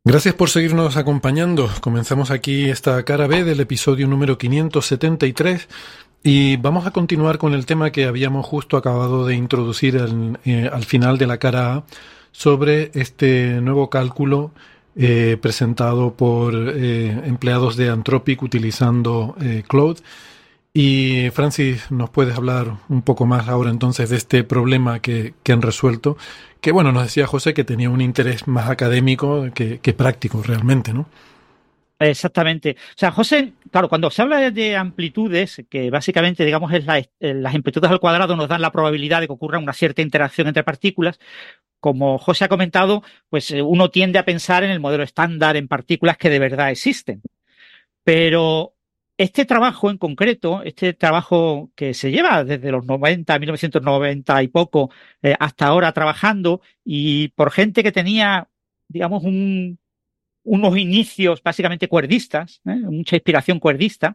Gracias por seguirnos acompañando. Comenzamos aquí esta cara B del episodio número 573 y vamos a continuar con el tema que habíamos justo acabado de introducir al final de la cara A sobre este nuevo cálculo presentado por empleados de Anthropic utilizando Claude. Y Francis, ¿nos puedes hablar un poco más ahora entonces de este problema que han resuelto? Que bueno, nos decía José que tenía un interés más académico que práctico realmente, ¿no? Exactamente. O sea, José, claro, cuando se habla de amplitudes, que básicamente, digamos, las amplitudes al cuadrado nos dan la probabilidad de que ocurra una cierta interacción entre partículas, como José ha comentado, pues uno tiende a pensar en el modelo estándar en partículas que de verdad existen. Pero este trabajo en concreto, este trabajo que se lleva desde los 90, 1990 y poco, hasta ahora trabajando, y por gente que tenía, digamos, unos inicios básicamente cuerdistas, mucha inspiración cuerdista,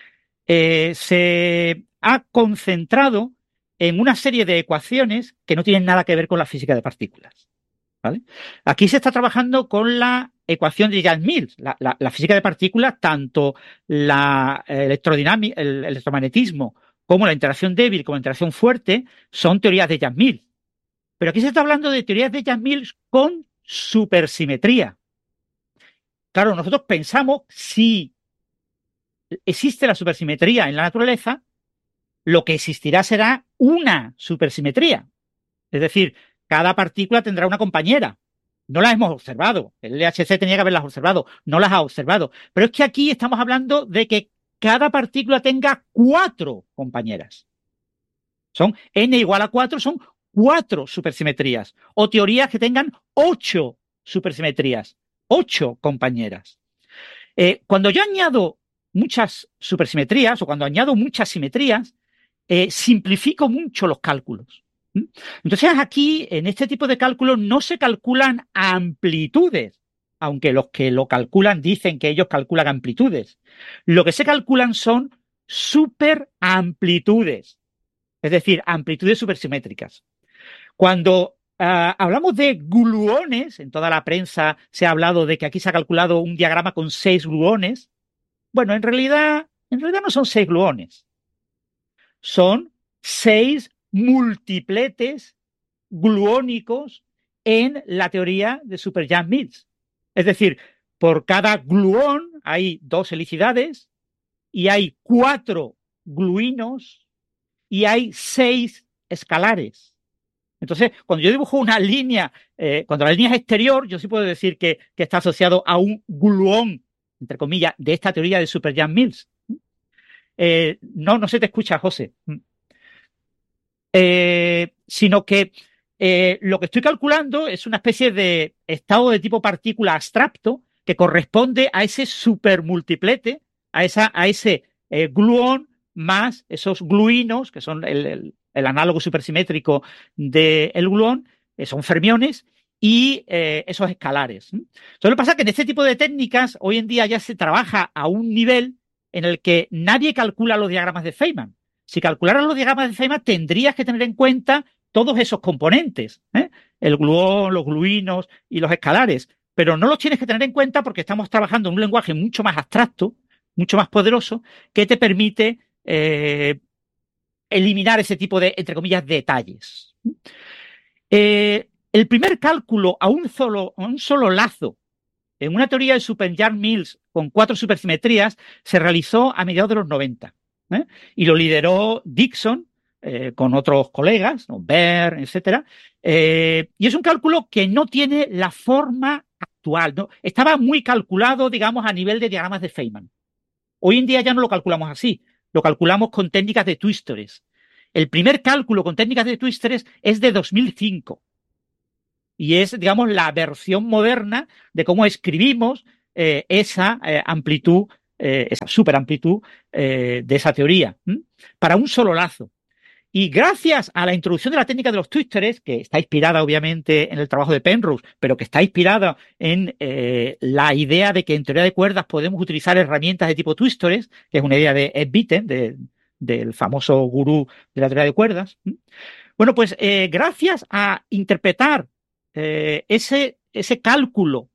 se ha concentrado en una serie de ecuaciones que no tienen nada que ver con la física de partículas, ¿vale? Aquí se está trabajando con la ecuación de Yang-Mills, la física de partículas, tanto la electrodinamia, el electromagnetismo, como la interacción débil, como la interacción fuerte, son teorías de Yang-Mills. Pero aquí se está hablando de teorías de Yang-Mills con supersimetría. Claro, nosotros pensamos, si existe la supersimetría en la naturaleza, lo que existirá será una supersimetría. Es decir, cada partícula tendrá una compañera. No las hemos observado. El LHC tenía que haberlas observado. No las ha observado. Pero es que aquí estamos hablando de que cada partícula tenga 4 compañeras. Son n igual a 4, son 4 supersimetrías. O teorías que tengan 8 supersimetrías. 8 compañeras. Cuando yo añado muchas supersimetrías o cuando añado muchas simetrías, simplifico mucho los cálculos. Entonces aquí, en este tipo de cálculos, no se calculan amplitudes, aunque los que lo calculan dicen que ellos calculan amplitudes. Lo que se calculan son superamplitudes, es decir, amplitudes supersimétricas. Cuando hablamos de gluones, en toda la prensa se ha hablado de que aquí se ha calculado un diagrama con 6 gluones. Bueno, en realidad no son 6 gluones. Son 6 multipletes gluónicos en la teoría de Super-Yang-Mills. Es decir, por cada gluón hay 2 helicidades y hay 4 gluinos y hay 6 escalares. Entonces, cuando yo dibujo una línea, cuando la línea es exterior, yo sí puedo decir que está asociado a un gluón, entre comillas, de esta teoría de Super-Yang-Mills. No se te escucha, José. Sino que lo que estoy calculando es una especie de estado de tipo partícula abstracto que corresponde a ese supermultiplete, a ese gluón más esos gluinos, que son el análogo supersimétrico del gluón, son fermiones, y esos escalares. Entonces, lo que pasa es que en este tipo de técnicas hoy en día ya se trabaja a un nivel en el que nadie calcula los diagramas de Feynman. Si calcularas los diagramas de Feynman, tendrías que tener en cuenta todos esos componentes, el gluón, los gluinos y los escalares, pero no los tienes que tener en cuenta porque estamos trabajando en un lenguaje mucho más abstracto, mucho más poderoso, que te permite eliminar ese tipo de, entre comillas, detalles. El primer cálculo a un solo lazo en una teoría de Super-Yang-Mills con 4 supersimetrías se realizó a mediados de los 90, y lo lideró Dickson con otros colegas, ¿no? Baer, etcétera. Y es un cálculo que no tiene la forma actual, ¿no? Estaba muy calculado, digamos, a nivel de diagramas de Feynman. Hoy en día ya no lo calculamos así, lo calculamos con técnicas de twistores. El primer cálculo con técnicas de twistores es de 2005 y es, digamos, la versión moderna de cómo escribimos esa amplitud, esa superamplitud de esa teoría, para un solo lazo. Y gracias a la introducción de la técnica de los twistores, que está inspirada obviamente en el trabajo de Penrose, pero que está inspirada en la idea de que en teoría de cuerdas podemos utilizar herramientas de tipo twistores, que es una idea de Ed Witten, del famoso gurú de la teoría de cuerdas. Bueno, pues gracias a interpretar ese cálculo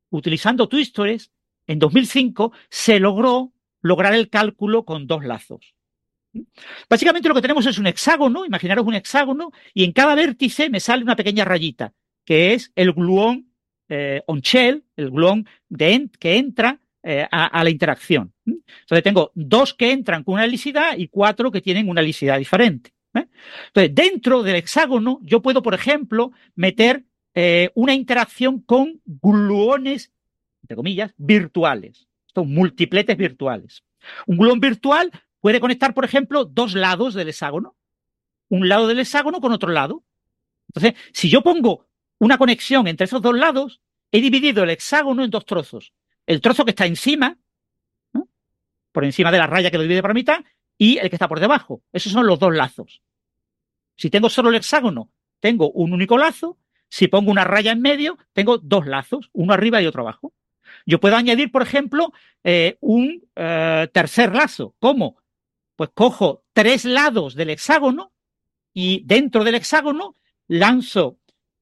utilizando twistores, en 2005 se lograr el cálculo con 2 lazos. Básicamente lo que tenemos es un hexágono, imaginaros un hexágono, y en cada vértice me sale una pequeña rayita, que es el gluón on shell, el gluón que entra a la interacción. Entonces tengo 2 que entran con una helicidad y 4 que tienen una helicidad diferente. Entonces, dentro del hexágono yo puedo, por ejemplo, meter una interacción con gluones, entre comillas, virtuales. Son multipletes virtuales. Un gluón virtual puede conectar, por ejemplo, 2 lados del hexágono. Un lado del hexágono con otro lado. Entonces, si yo pongo una conexión entre esos 2 lados, he dividido el hexágono en 2 trozos. El trozo que está encima, ¿no?, por encima de la raya que lo divide por la mitad, y el que está por debajo. Esos son los 2 lazos. Si tengo solo el hexágono, tengo un único lazo. Si pongo una raya en medio, tengo 2 lazos, uno arriba y otro abajo. Yo puedo añadir, por ejemplo, un tercer lazo. ¿Cómo? Pues cojo 3 lados del hexágono y dentro del hexágono lanzo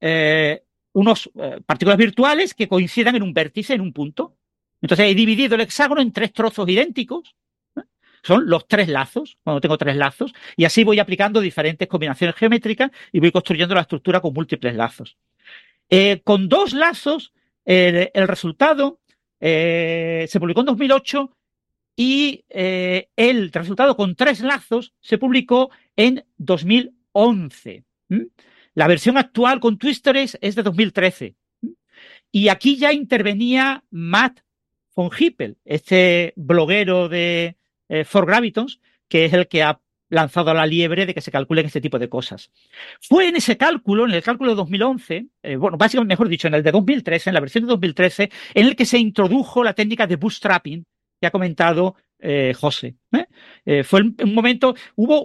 unos partículas virtuales que coincidan en un vértice, en un punto. Entonces he dividido el hexágono en 3 trozos idénticos. Son los 3 lazos, cuando tengo 3 lazos, y así voy aplicando diferentes combinaciones geométricas y voy construyendo la estructura con múltiples lazos. Con 2 lazos, el resultado se publicó en 2008 y el resultado con 3 lazos se publicó en 2011. La versión actual con twisters es de 2013. Y aquí ya intervenía Matt von Hippel, este bloguero de For Gravitons, que es el que ha lanzado a la liebre de que se calculen este tipo de cosas. Fue en ese cálculo, en el cálculo de 2011, bueno, básicamente, mejor dicho, en el de 2013, en la versión de 2013, en el que se introdujo la técnica de bootstrapping que ha comentado José. Fue un momento,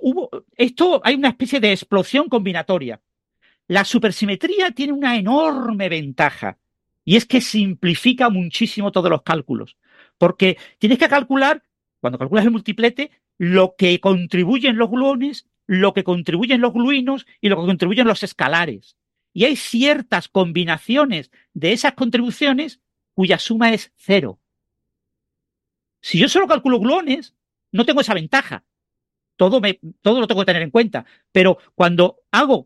hay una especie de explosión combinatoria. La supersimetría tiene una enorme ventaja, y es que simplifica muchísimo todos los cálculos, porque tienes que calcular, cuando calculas el multiplete, lo que contribuyen los gluones, lo que contribuyen los gluinos y lo que contribuyen los escalares. Y hay ciertas combinaciones de esas contribuciones cuya suma es 0. Si yo solo calculo gluones, no tengo esa ventaja. Todo lo tengo que tener en cuenta. Pero cuando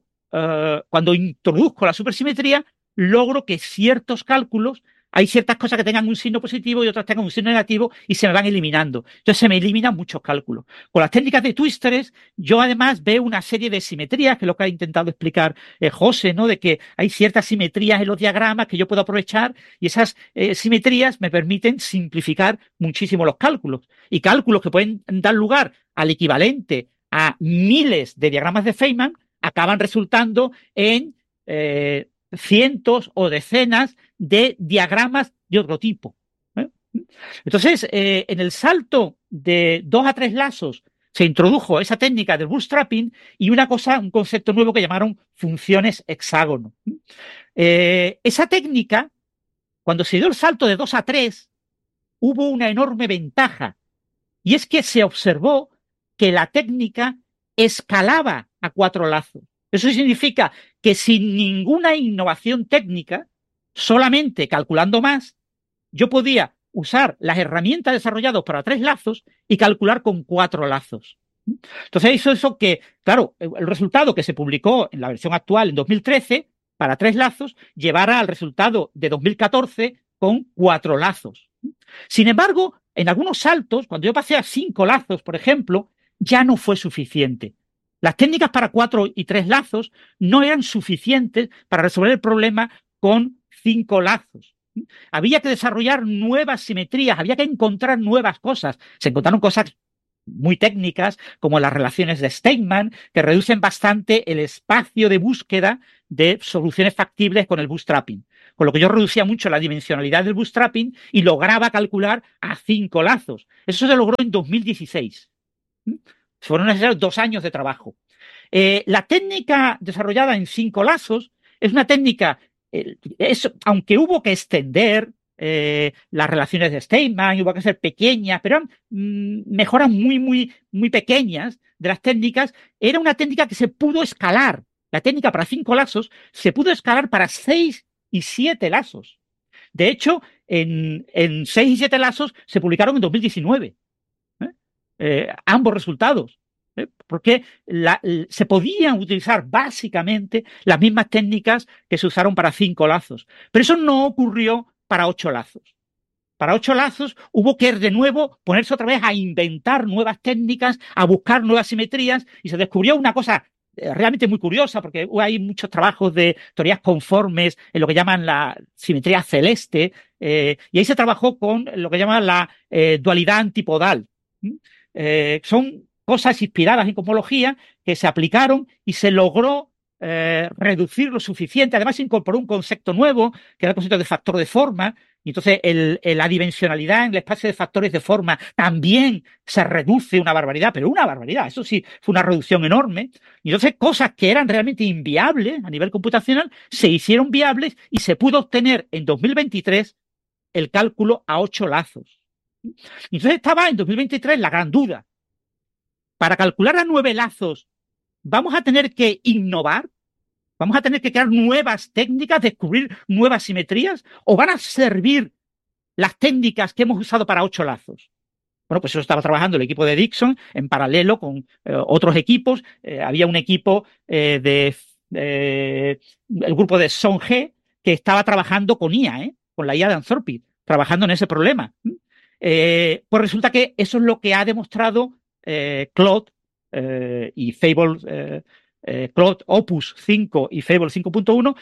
introduzco la supersimetría, logro que ciertos cálculos, hay ciertas cosas que tengan un signo positivo y otras tengan un signo negativo y se me van eliminando. Entonces se me eliminan muchos cálculos. Con las técnicas de twisters, yo además veo una serie de simetrías, que es lo que ha intentado explicar José, ¿no? De que hay ciertas simetrías en los diagramas que yo puedo aprovechar y esas simetrías me permiten simplificar muchísimo los cálculos. Y cálculos que pueden dar lugar al equivalente a miles de diagramas de Feynman acaban resultando en cientos o decenas de diagramas de otro tipo. Entonces, en el salto de 2 a 3 lazos se introdujo esa técnica del bootstrapping y un concepto nuevo que llamaron funciones hexágono. Esa técnica, cuando se dio el salto de 2 a 3, hubo una enorme ventaja, y es que se observó que la técnica escalaba a 4 lazos. Eso significa que sin ninguna innovación técnica, solamente calculando más, yo podía usar las herramientas desarrolladas para 3 lazos y calcular con 4 lazos. Entonces hizo eso que, claro, el resultado que se publicó en la versión actual en 2013 para 3 lazos llevara al resultado de 2014 con 4 lazos. Sin embargo, en algunos saltos, cuando yo pasé a 5 lazos, por ejemplo, ya no fue suficiente. Las técnicas para 4 y 3 lazos no eran suficientes para resolver el problema con 5 lazos. Había que desarrollar nuevas simetrías, había que encontrar nuevas cosas. Se encontraron cosas muy técnicas, como las relaciones de Steinmann, que reducen bastante el espacio de búsqueda de soluciones factibles con el bootstrapping. Con lo que yo reducía mucho la dimensionalidad del bootstrapping y lograba calcular a 5 lazos. Eso se logró en 2016. Fueron necesarios 2 años de trabajo. La técnica desarrollada en 5 lazos es una técnica, aunque hubo que extender las relaciones de Steinmann, hubo que ser pequeñas, pero eran mejoras muy, muy, muy pequeñas de las técnicas. Era una técnica que se pudo escalar. La técnica para 5 lazos se pudo escalar para 6 y 7 lazos. De hecho, en 6 y 7 lazos se publicaron en 2019. Ambos resultados. Porque se podían utilizar básicamente las mismas técnicas que se usaron para 5 lazos. Pero eso no ocurrió para 8 lazos. Para 8 lazos hubo que de nuevo ponerse otra vez a inventar nuevas técnicas, a buscar nuevas simetrías, y se descubrió una cosa realmente muy curiosa, porque hay muchos trabajos de teorías conformes en lo que llaman la simetría celeste, y ahí se trabajó con lo que llaman la dualidad antipodal. Son cosas inspiradas en cosmología que se aplicaron y se logró reducir lo suficiente. Además, se incorporó un concepto nuevo, que era el concepto de factor de forma, y entonces la dimensionalidad en el espacio de factores de forma también se reduce una barbaridad, pero una barbaridad. Eso sí, fue una reducción enorme. Y entonces, cosas que eran realmente inviables a nivel computacional se hicieron viables y se pudo obtener en 2023 el cálculo a 8 lazos. Y entonces estaba en 2023 la gran duda. Para calcular a 9 lazos, ¿vamos a tener que innovar? ¿Vamos a tener que crear nuevas técnicas, descubrir nuevas simetrías? ¿O van a servir las técnicas que hemos usado para 8 lazos? Bueno, pues eso estaba trabajando el equipo de Dickson en paralelo con otros equipos. Había un equipo el grupo de Songe, que estaba trabajando con IA, con la IA de Anthropic, trabajando en ese problema. Pues resulta que eso es lo que ha demostrado Claude y Fable, Claude Opus 5 y Fable 5.1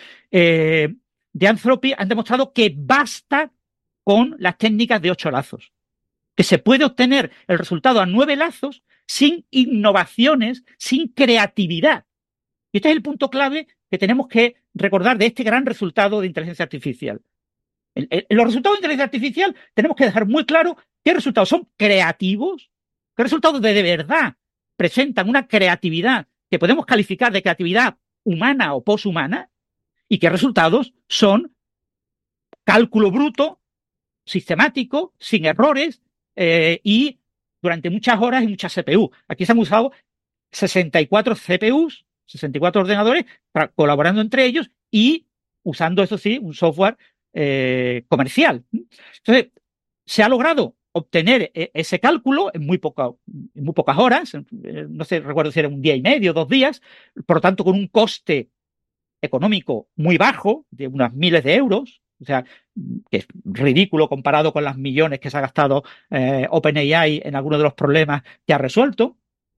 de Anthropic han demostrado que basta con las técnicas de 8 lazos, que se puede obtener el resultado a 9 lazos sin innovaciones, sin creatividad. Y este es el punto clave que tenemos que recordar de este gran resultado de inteligencia artificial. En los resultados de inteligencia artificial tenemos que dejar muy claro qué resultados son creativos, qué resultados de verdad presentan una creatividad que podemos calificar de creatividad humana o poshumana, y qué resultados son cálculo bruto, sistemático, sin errores, y durante muchas horas y muchas CPU. Aquí se han usado 64 CPUs, 64 ordenadores, colaborando entre ellos y usando, eso sí, un software comercial. Entonces, se ha logrado obtener ese cálculo en muy pocas horas, no sé, recuerdo si era un día y medio, 2 días, por lo tanto, con un coste económico muy bajo, de unos miles de euros, o sea, que es ridículo comparado con las millones que se ha gastado OpenAI en algunos de los problemas que ha resuelto.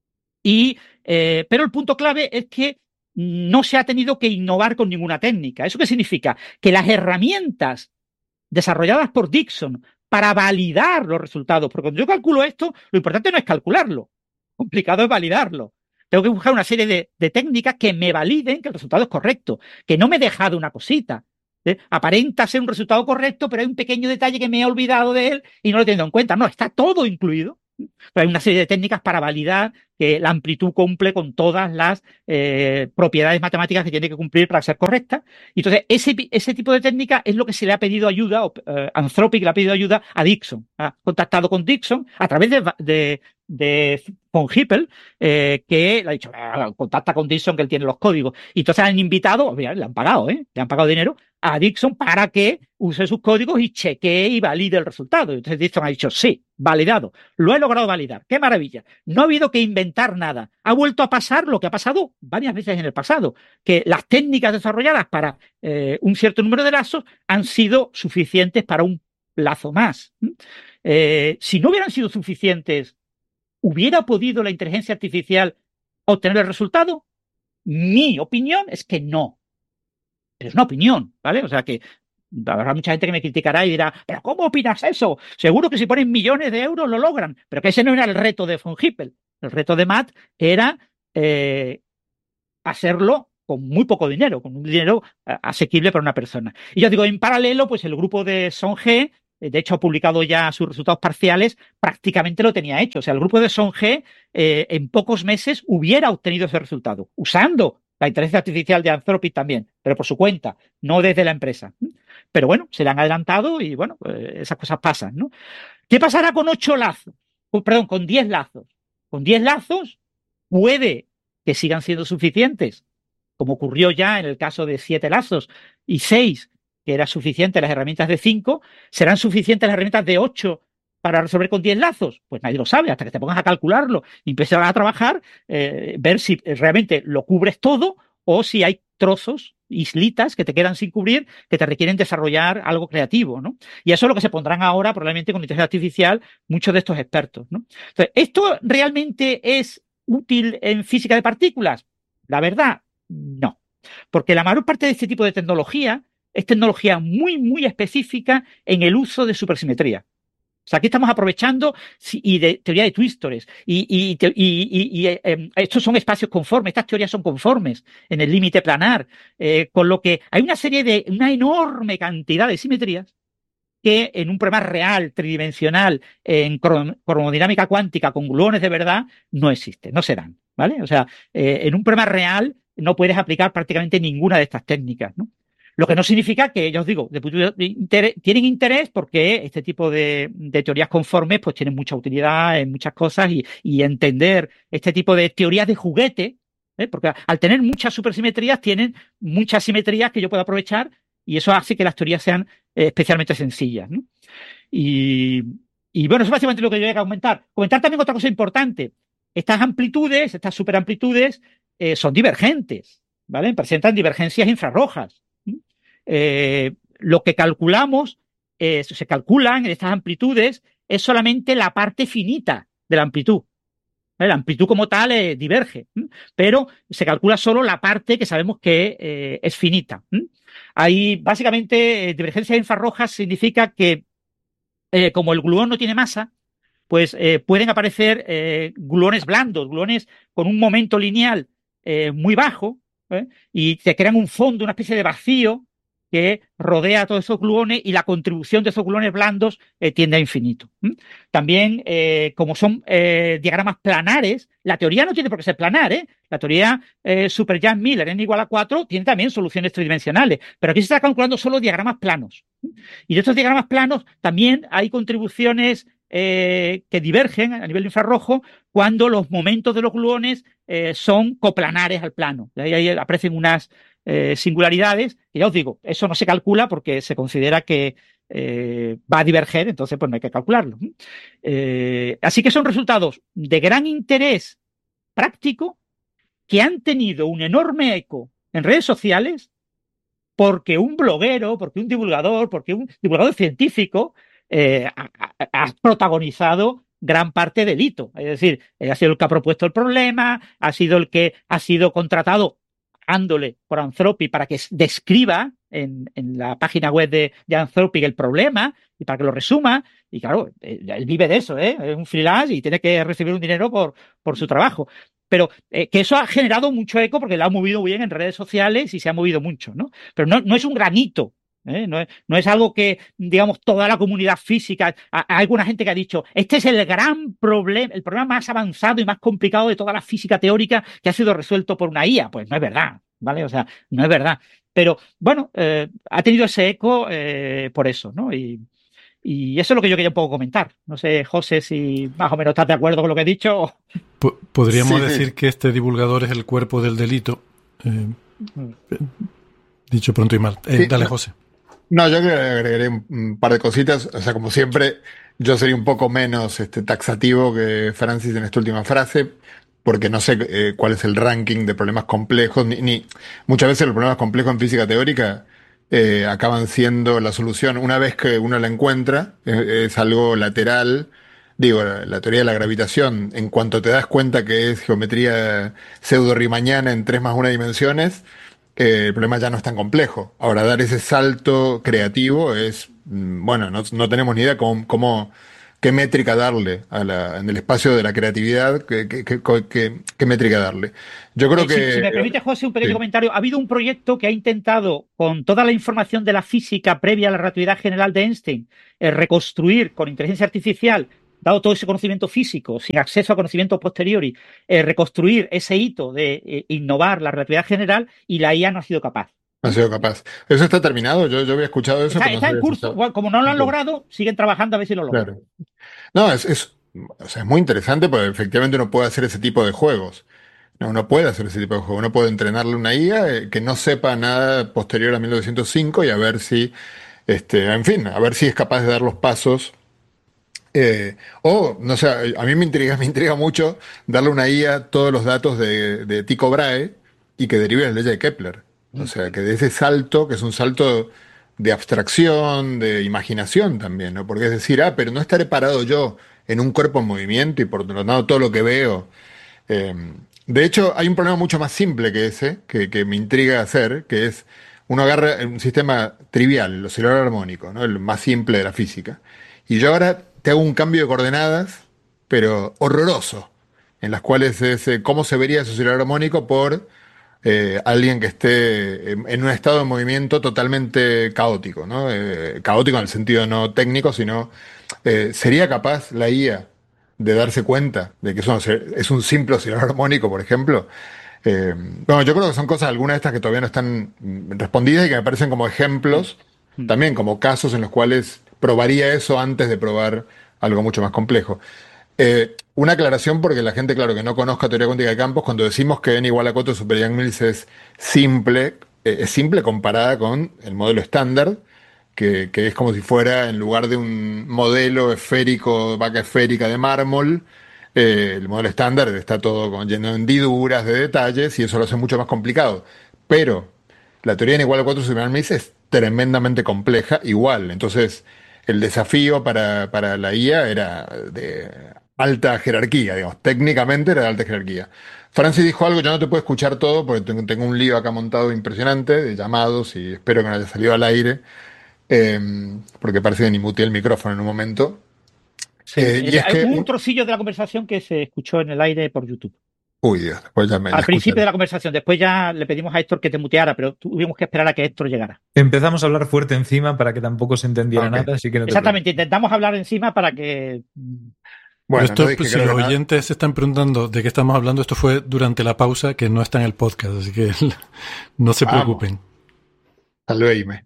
Pero el punto clave es que no se ha tenido que innovar con ninguna técnica. ¿Eso qué significa? Que las herramientas desarrolladas por Dickson para validar los resultados, porque cuando yo calculo esto, lo importante no es calcularlo, lo complicado es validarlo. Tengo que buscar una serie de técnicas que me validen que el resultado es correcto, que no me he dejado una cosita. Aparenta ser un resultado correcto, pero hay un pequeño detalle que me he olvidado de él y no lo he tenido en cuenta. No, está todo incluido. Pero hay una serie de técnicas para validar que la amplitud cumple con todas las propiedades matemáticas que tiene que cumplir para ser correcta. Y entonces, ese tipo de técnica es lo que se le ha pedido ayuda, Anthropic le ha pedido ayuda a Dickson. Ha contactado con Dickson a través de von Hippel, que le ha dicho, contacta con Dickson, que él tiene los códigos. Y entonces han invitado, le han pagado, le han pagado dinero a Dickson para que use sus códigos y chequee y valide el resultado. Entonces Dickson ha dicho, sí, validado, lo he logrado validar, qué maravilla. No ha habido que inventar nada. Ha vuelto a pasar lo que ha pasado varias veces en el pasado, que las técnicas desarrolladas para un cierto número de lazos han sido suficientes para un lazo más. Si no hubieran sido suficientes, ¿hubiera podido la inteligencia artificial obtener el resultado? Mi opinión es que no. Pero es una opinión, ¿vale? O sea que habrá mucha gente que me criticará y dirá, ¿pero cómo opinas eso? Seguro que si ponen millones de euros lo logran. Pero que ese no era el reto de von Hippel. El reto de Matt era hacerlo con muy poco dinero, con un dinero asequible para una persona. Y yo digo, en paralelo, pues el grupo de Songe, de hecho ha publicado ya sus resultados parciales, prácticamente lo tenía hecho. O sea, el grupo de Songe en pocos meses hubiera obtenido ese resultado, usando la inteligencia artificial de Anthropic también, pero por su cuenta, no desde la empresa. Pero bueno, se le han adelantado y bueno, esas cosas pasan, ¿no? ¿Qué pasará con 8 lazos? Perdón, con 10 lazos. Con 10 lazos puede que sigan siendo suficientes, como ocurrió ya en el caso de 7 lazos y 6, que era suficiente las herramientas de 5, ¿serán suficientes las herramientas de 8 para resolver con 10 lazos? Pues nadie lo sabe, hasta que te pongas a calcularlo y empieces a trabajar, ver si realmente lo cubres todo o si hay trozos, islitas que te quedan sin cubrir, que te requieren desarrollar algo creativo, ¿no? Y eso es lo que se pondrán ahora probablemente con inteligencia artificial muchos de estos expertos, ¿no? Entonces, ¿esto realmente es útil en física de partículas? La verdad, no. Porque la mayor parte de este tipo de tecnología es tecnología muy, muy específica en el uso de supersimetría. O sea, aquí estamos aprovechando y de teoría de twistores estos son espacios conformes, estas teorías son conformes en el límite planar, con lo que hay una enorme cantidad de simetrías que en un problema real, tridimensional, en cromodinámica cuántica con gluones de verdad, no existen, no se dan, ¿vale? O sea, en un problema real no puedes aplicar prácticamente ninguna de estas técnicas, ¿no? Lo que no significa que, ya os digo, tienen interés porque este tipo de teorías conformes pues tienen mucha utilidad en muchas cosas y entender este tipo de teorías de juguete, porque al tener muchas supersimetrías tienen muchas simetrías que yo puedo aprovechar y eso hace que las teorías sean especialmente sencillas, ¿no? Y bueno, eso es básicamente lo que yo voy a comentar. Comentar también otra cosa importante. Estas amplitudes, estas superamplitudes, son divergentes, ¿vale? Presentan divergencias infrarrojas. Lo que calculamos, se calculan en estas amplitudes, es solamente la parte finita de la amplitud. La amplitud como tal diverge, pero se calcula solo la parte que sabemos que es finita. Hay básicamente divergencias infrarrojas significa que como el gluón no tiene masa, pues pueden aparecer gluones blandos, gluones con un momento lineal muy bajo, y te crean un fondo, una especie de vacío que rodea a todos esos gluones y la contribución de esos gluones blandos tiende a infinito. También, como son diagramas planares, la teoría no tiene por qué ser planar, La teoría Super-Yang-Miller n igual a 4 tiene también soluciones tridimensionales, pero aquí se está calculando solo diagramas planos. Y de estos diagramas planos también hay contribuciones que divergen a nivel infrarrojo cuando los momentos de los gluones son coplanares al plano. Ahí aparecen unas singularidades, y ya os digo, eso no se calcula porque se considera que va a diverger, entonces pues no hay que calcularlo. Así que son resultados de gran interés práctico que han tenido un enorme eco en redes sociales porque un bloguero, porque un divulgador científico ha protagonizado gran parte del hito. Es decir, ha sido el que ha propuesto el problema, ha sido el que ha sido contratado dándole por Anthropic para que describa en la página web de Anthropic el problema y para que lo resuma. Y claro, él vive de eso, es un freelance y tiene que recibir un dinero por su trabajo. Pero que eso ha generado mucho eco porque lo ha movido bien en redes sociales y se ha movido mucho, ¿no? Pero no es un granito. No es algo que, digamos, toda la comunidad física. Hay alguna gente que ha dicho, este es el gran problema, el problema más avanzado y más complicado de toda la física teórica que ha sido resuelto por una IA. Pues no es verdad, ¿vale? O sea, no es verdad. Pero bueno, ha tenido ese eco por eso, ¿no? Y eso es lo que yo quería un poco comentar. No sé, José, si más o menos estás de acuerdo con lo que he dicho. Podríamos decir que este divulgador es el cuerpo del delito. Dicho pronto y mal. Dale, José. No, yo agregaré un par de cositas. O sea, como siempre, yo sería un poco menos taxativo que Francis en esta última frase, porque no sé cuál es el ranking de problemas complejos, ni muchas veces los problemas complejos en física teórica acaban siendo la solución. Una vez que uno la encuentra, es algo lateral. Digo, la teoría de la gravitación, en cuanto te das cuenta que es geometría pseudo-riemanniana en 3 más 1 dimensiones, el problema ya no es tan complejo. Ahora, dar ese salto creativo es, bueno, no tenemos ni idea qué métrica darle en el espacio de la creatividad, qué métrica darle. Yo creo que... Si me permite, José, un pequeño comentario. Ha habido un proyecto que ha intentado, con toda la información de la física previa a la relatividad general de Einstein, reconstruir con inteligencia artificial, dado todo ese conocimiento físico, sin acceso a conocimientos posteriori, reconstruir ese hito de innovar la relatividad general, y la IA no ha sido capaz. No ha sido capaz. ¿Eso está terminado? Yo había escuchado eso. Está en curso. Bueno, como no lo han logrado, siguen trabajando a ver si lo logran. Claro. No, o sea, es muy interesante porque efectivamente uno puede hacer ese tipo de juegos. No, uno puede hacer ese tipo de juego. Uno puede entrenarle una IA que no sepa nada posterior a 1905 y a ver si, en fin, a ver si es capaz de dar los pasos. O, no sé, a mí me intriga mucho darle una IA todos los datos de Tycho Brahe y que derive de la ley de Kepler. O sea, que de ese salto, que es un salto de abstracción, de imaginación también, ¿no? Porque es decir, pero no estaré parado yo en un cuerpo en movimiento y por lo tanto todo lo que veo. eh, de hecho, hay un problema mucho más simple que ese, que me intriga hacer, que es uno agarra un sistema trivial, el oscilador armónico, ¿no? El más simple de la física. Y yo ahora te hago un cambio de coordenadas, pero horroroso, en las cuales es cómo se vería ese oscilador armónico por alguien que esté en un estado de movimiento totalmente caótico, ¿no? Caótico en el sentido no técnico, sino ¿sería capaz la IA de darse cuenta de que eso es un simple oscilador armónico, por ejemplo? Bueno, yo creo que son cosas, algunas de estas que todavía no están respondidas y que me parecen como ejemplos, también como casos en los cuales probaría eso antes de probar algo mucho más complejo. Una aclaración porque la gente, claro, que no conozca teoría cuántica de campos, cuando decimos que n igual a 4 super Yang-Mills es simple comparada con el modelo estándar, que es como si fuera, en lugar de un modelo esférico, vaca esférica de mármol, el modelo estándar está todo lleno de hendiduras, de detalles, y eso lo hace mucho más complicado. Pero la teoría n igual a 4 super Yang-Mills es tremendamente compleja, igual. Entonces, el desafío para la IA era de alta jerarquía, digamos. Técnicamente era de alta jerarquía. Francis dijo algo, yo no te puedo escuchar todo porque tengo un lío acá montado impresionante de llamados y espero que no haya salido al aire, eh, porque parece que ni muteé el micrófono en un momento. Sí, Y es que, hubo un trocillo de la conversación que se escuchó en el aire por YouTube. uy Dios, después ya me Al la principio de escucharé. la conversación, después ya le pedimos a Héctor que te muteara, pero tuvimos que esperar a que Héctor llegara. Empezamos a hablar fuerte encima para que tampoco se entendiera Ok. nada, así que no te Exactamente, preocupes. intentamos hablar encima para que... Pero Bueno, esto, no dije pues, si creo los que nada. oyentes se están preguntando de qué estamos hablando, esto fue durante la pausa, que no está en el podcast, así que no se Vamos, preocupen. salveime.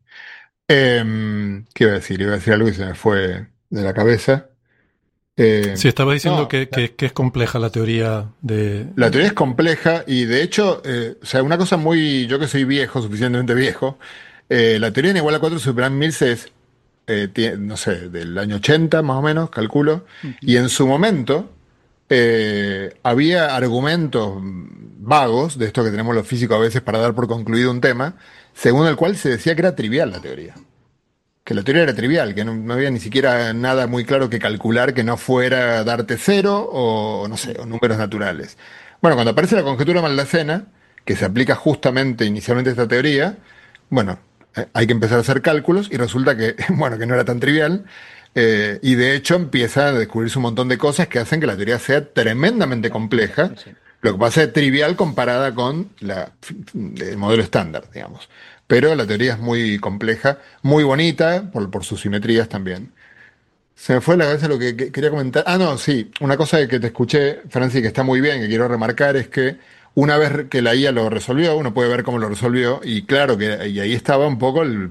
¿Qué iba a decir? Iba a decir algo y se me fue de la cabeza. Sí, estaba diciendo No, que es compleja la teoría de... la teoría es compleja y de hecho, o sea, una cosa muy, yo que soy viejo, suficientemente viejo, la teoría en igual a 4 Superman Mills es, no sé, del año 80 más o menos, calculo, y en su momento había argumentos vagos, de esto que tenemos los físicos a veces para dar por concluido un tema, según el cual se decía que era trivial la teoría. Que la teoría era trivial, que no había ni siquiera nada muy claro que calcular que no fuera darte cero o no sé, o números naturales. Bueno, cuando aparece la conjetura de Maldacena, que se aplica justamente inicialmente a esta teoría, bueno, hay que empezar a hacer cálculos y resulta que, bueno, que no era tan trivial, y de hecho empieza a descubrirse un montón de cosas que hacen que la teoría sea tremendamente compleja, Sí. lo que pasa es trivial comparada con el modelo estándar, digamos. Pero la teoría es muy compleja, muy bonita, por sus simetrías también. Se me fue de la cabeza lo que quería comentar. Ah, no, sí. Una cosa que te escuché, Francis, que está muy bien, que quiero remarcar, es que una vez que la IA lo resolvió, uno puede ver cómo lo resolvió, y claro que y ahí estaba un poco el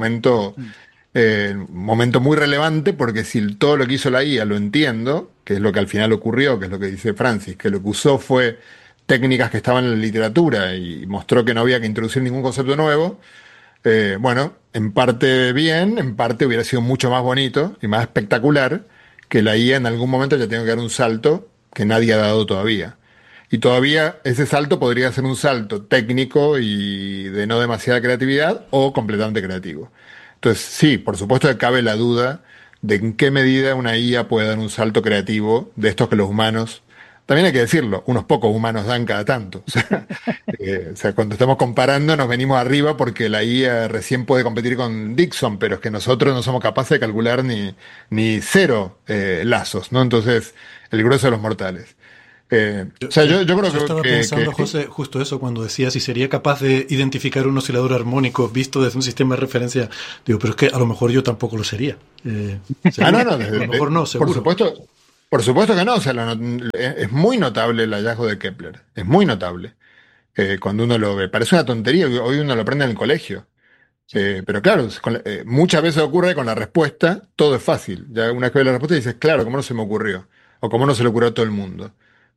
momento muy relevante, porque si todo lo que hizo la IA lo entiendo, que es lo que al final ocurrió, que es lo que dice Francis, que lo que usó fue técnicas que estaban en la literatura y mostró que no había que introducir ningún concepto nuevo, bueno, en parte bien, en parte hubiera sido mucho más bonito y más espectacular que la IA en algún momento ya tenga que dar un salto que nadie ha dado todavía. Y todavía ese salto podría ser un salto técnico y de no demasiada creatividad o completamente creativo. Entonces, sí, por supuesto que cabe la duda de en qué medida una IA puede dar un salto creativo de estos que los humanos, también hay que decirlo, unos pocos humanos dan cada tanto. O sea, cuando estamos comparando nos venimos arriba porque la IA recién puede competir con Dixon, pero es que nosotros no somos capaces de calcular ni cero lazos, ¿no? Entonces, el grueso de los mortales. Yo, O sea, yo- yo creo yo estaba pensando, que José, justo eso, cuando decía si sería capaz de identificar un oscilador armónico visto desde un sistema de referencia. Digo, pero es que a lo mejor yo tampoco lo sería. no, Seguro. no, A lo mejor no, seguro. por supuesto que no. O sea, es muy notable el hallazgo de Kepler. Es muy notable. Cuando uno lo ve. Parece una tontería, hoy uno lo aprende en el colegio. Pero claro, muchas veces ocurre con la respuesta, todo es fácil. Ya una vez que ves la respuesta dices, claro, ¿cómo no se me ocurrió? O cómo no se le ocurrió a todo el mundo.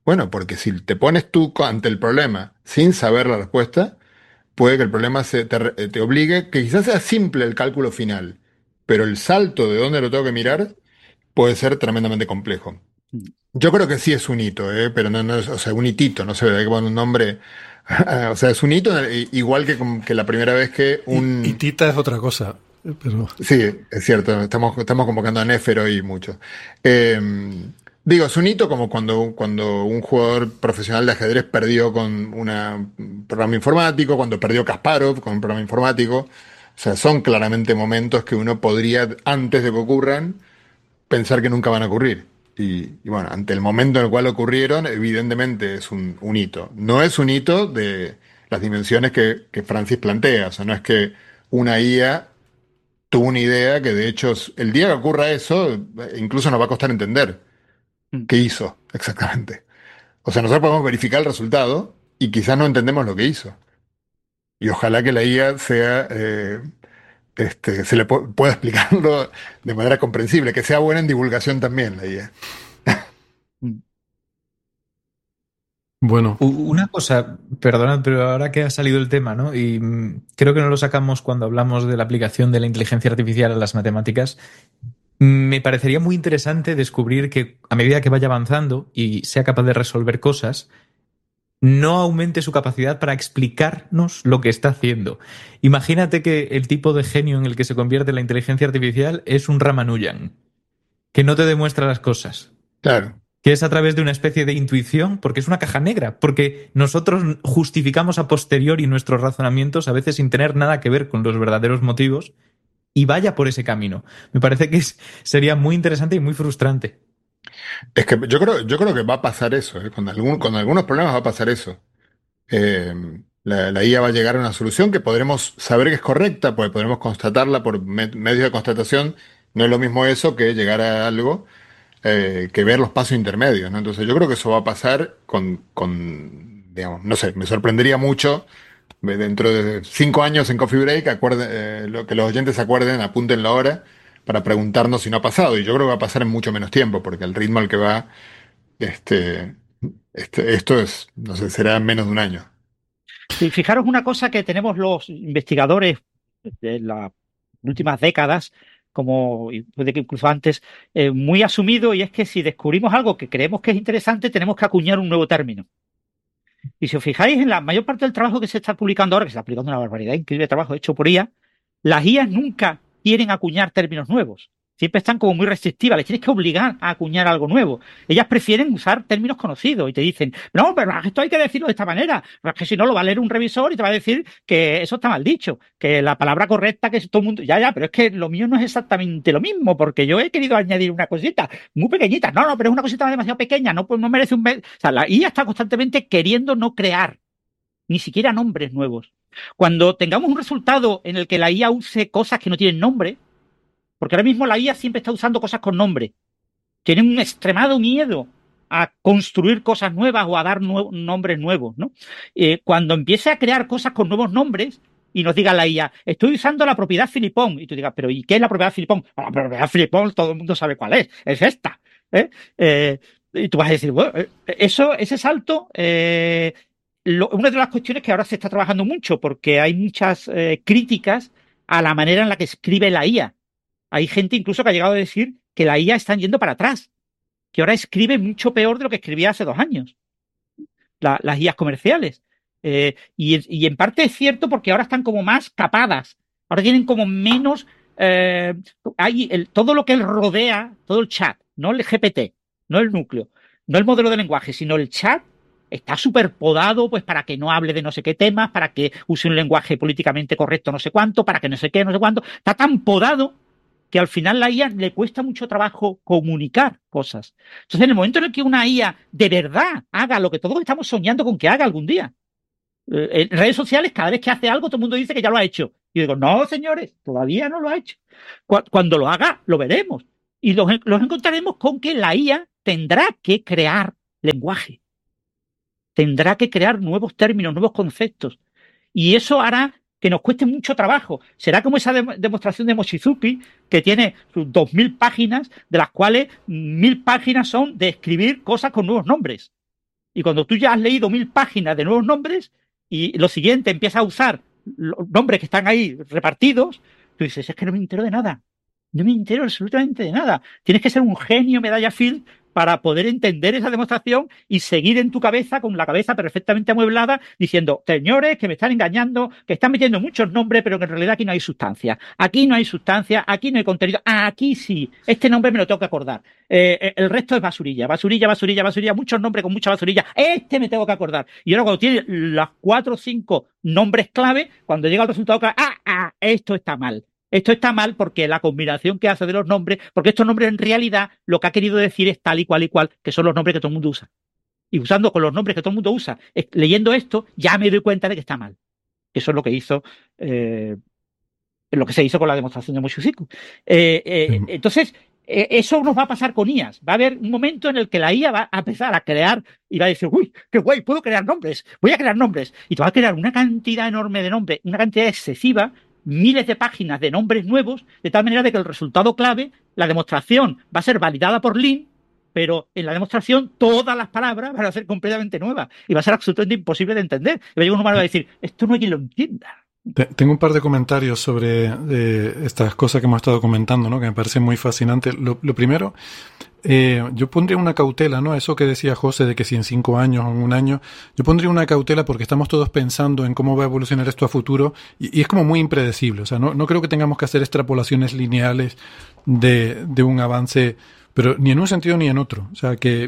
Bueno, porque si te pones tú ante el problema sin saber la respuesta, puede que el problema te obligue, que quizás sea simple el cálculo final, pero el salto de dónde lo tengo que mirar puede ser tremendamente complejo. Yo creo que sí es un hito, pero no es, o sea, un hitito, no sé, hay que poner un nombre. O sea, es un hito igual que la primera vez que Y Tita es otra cosa, pero Sí, es cierto, estamos convocando a Néfero y mucho. Eh, Digo, es un hito como cuando un jugador profesional de ajedrez perdió con un programa informático, cuando perdió Kasparov con un programa informático. O sea, son claramente momentos que uno podría, antes de que ocurran, pensar que nunca van a ocurrir. Y bueno, ante el momento en el cual ocurrieron, evidentemente es un hito. No es un hito de las dimensiones que Francis plantea. O sea, no es que una IA tuvo una idea que de hecho el día que ocurra eso, incluso nos va a costar entender Mm. qué hizo exactamente. O sea, nosotros podemos verificar el resultado y quizás no entendemos lo que hizo. Y ojalá que la IA se le pueda explicarlo de manera comprensible, que sea buena en divulgación también la IA. Mm. bueno, Una cosa, perdonad, pero ahora que ha salido el tema, ¿no? Y creo que no lo sacamos cuando hablamos de la aplicación de la inteligencia artificial a las matemáticas. Me parecería muy interesante descubrir que a medida que vaya avanzando y sea capaz de resolver cosas, no aumente su capacidad para explicarnos lo que está haciendo. Imagínate que el tipo de genio en el que se convierte la inteligencia artificial es un Ramanujan, que no te demuestra las cosas, Claro. que es a través de una especie de intuición, porque es una caja negra, porque nosotros justificamos a posteriori nuestros razonamientos a veces sin tener nada que ver con los verdaderos motivos, y vaya por ese camino. Me parece que sería muy interesante y muy frustrante. Es que yo creo que va a pasar eso, ¿eh? Con algunos problemas va a pasar eso. Eh, la IA va a llegar a una solución que podremos saber que es correcta, porque podremos constatarla por medios de constatación. No es lo mismo eso que llegar a algo, que ver los pasos intermedios, ¿no? Entonces yo creo que eso va a pasar digamos, no sé, me sorprendería mucho dentro de 5 años en Coffee Break, lo que los oyentes se acuerden, apúntenlo ahora, para preguntarnos si no ha pasado. Y yo creo que va a pasar en mucho menos tiempo, porque el ritmo al que va, este, esto es, no sé, será en menos de un año. Y fijaros una cosa que tenemos los investigadores de las últimas décadas, como y puede que incluso antes, muy asumido, y es que si descubrimos algo que creemos que es interesante, tenemos que acuñar un nuevo término. Y si os fijáis en la mayor parte del trabajo que se está publicando ahora, que se está publicando una barbaridad increíble de trabajo hecho por IA, las IAs nunca quieren acuñar términos nuevos. Siempre están como muy restrictivas, les tienes que obligar a acuñar algo nuevo. Ellas prefieren usar términos conocidos y te dicen, no, pero esto hay que decirlo de esta manera, pero es que si no lo va a leer un revisor y te va a decir que eso está mal dicho, que la palabra correcta que es todo el mundo, ya, pero es que lo mío no es exactamente lo mismo, porque yo he querido añadir una cosita muy pequeñita, no, pero es una cosita demasiado pequeña, no, pues no merece un... O sea, la IA está constantemente queriendo no crear ni siquiera nombres nuevos. Cuando tengamos un resultado en el que la IA use cosas que no tienen nombre, porque ahora mismo la IA siempre está usando cosas con nombre. Tienen un extremado miedo a construir cosas nuevas o a dar nombres nuevos, ¿no? Cuando empiece a crear cosas con nuevos nombres y nos diga la IA, estoy usando la propiedad Filipón, y tú digas, pero ¿y qué es la propiedad Filipón? La propiedad Filipón todo el mundo sabe cuál es esta. Y tú vas a decir, bueno, ese salto, una de las cuestiones que ahora se está trabajando mucho, porque hay muchas críticas a la manera en la que escribe la IA. Hay gente incluso que ha llegado a decir que la IA está yendo para atrás, que ahora escribe mucho peor de lo que escribía hace 2 años, las IAs comerciales. Y en parte es cierto porque ahora están como más capadas, ahora tienen como menos... todo lo que él rodea, todo el chat, no el GPT, no el núcleo, no el modelo de lenguaje, sino el chat, está súper podado pues para que no hable de no sé qué temas, para que use un lenguaje políticamente correcto no sé cuánto, para que no sé qué, no sé cuánto. Está tan podado que al final la IA le cuesta mucho trabajo comunicar cosas. Entonces, en el momento en el que una IA de verdad haga lo que todos estamos soñando con que haga algún día, en redes sociales, cada vez que hace algo, todo el mundo dice que ya lo ha hecho. Y digo, no, señores, todavía no lo ha hecho. Cuando lo haga, lo veremos. Y los encontraremos con que la IA tendrá que crear lenguaje, tendrá que crear nuevos términos, nuevos conceptos. Y eso hará que nos cueste mucho trabajo. Será como esa demostración de Mochizuki, que tiene sus 2000 páginas, de las cuales 1000 páginas son de escribir cosas con nuevos nombres. Y cuando tú ya has leído 1000 páginas de nuevos nombres y lo siguiente empiezas a usar los nombres que están ahí repartidos, tú dices, es que no me entero de nada. No me entero absolutamente de nada. Tienes que ser un genio medalla Field para poder entender esa demostración y seguir en tu cabeza, con la cabeza perfectamente amueblada, diciendo, señores, que me están engañando, que están metiendo muchos nombres, pero que en realidad aquí no hay sustancia. Aquí no hay sustancia, aquí no hay contenido. Aquí sí, este nombre me lo tengo que acordar. El resto es basurilla, basurilla, basurilla, basurilla, muchos nombres con mucha basurilla. Este me tengo que acordar. Y ahora cuando tiene las 4 o 5 nombres clave, cuando llega el resultado clave, esto está mal. Esto está mal porque la combinación que hace de los nombres, porque estos nombres en realidad lo que ha querido decir es tal y cual, que son los nombres que todo el mundo usa. Y usando con los nombres que todo el mundo usa, leyendo esto, ya me doy cuenta de que está mal. Eso es lo que hizo, lo que se hizo con la demostración de Moshikuziku. Entonces, eso nos va a pasar con IAs. Va a haber un momento en el que la IA va a empezar a crear y va a decir, uy, qué guay, puedo crear nombres, voy a crear nombres. Y te va a crear una cantidad enorme de nombres, una cantidad excesiva, miles de páginas de nombres nuevos, de tal manera de que el resultado clave, la demostración, va a ser validada por Lean, pero en la demostración todas las palabras van a ser completamente nuevas y va a ser absolutamente imposible de entender. Y va a llegar un humano y va a decir, esto no hay quien lo entienda. Tengo un par de comentarios sobre estas cosas que hemos estado comentando, ¿no? Que me parece muy fascinante. Lo primero, yo pondría una cautela, ¿no? Eso que decía José de que si en 5 años o en 1 año, yo pondría una cautela porque estamos todos pensando en cómo va a evolucionar esto a futuro y es como muy impredecible. O sea, no creo que tengamos que hacer extrapolaciones lineales de un avance, pero ni en un sentido ni en otro. O sea, que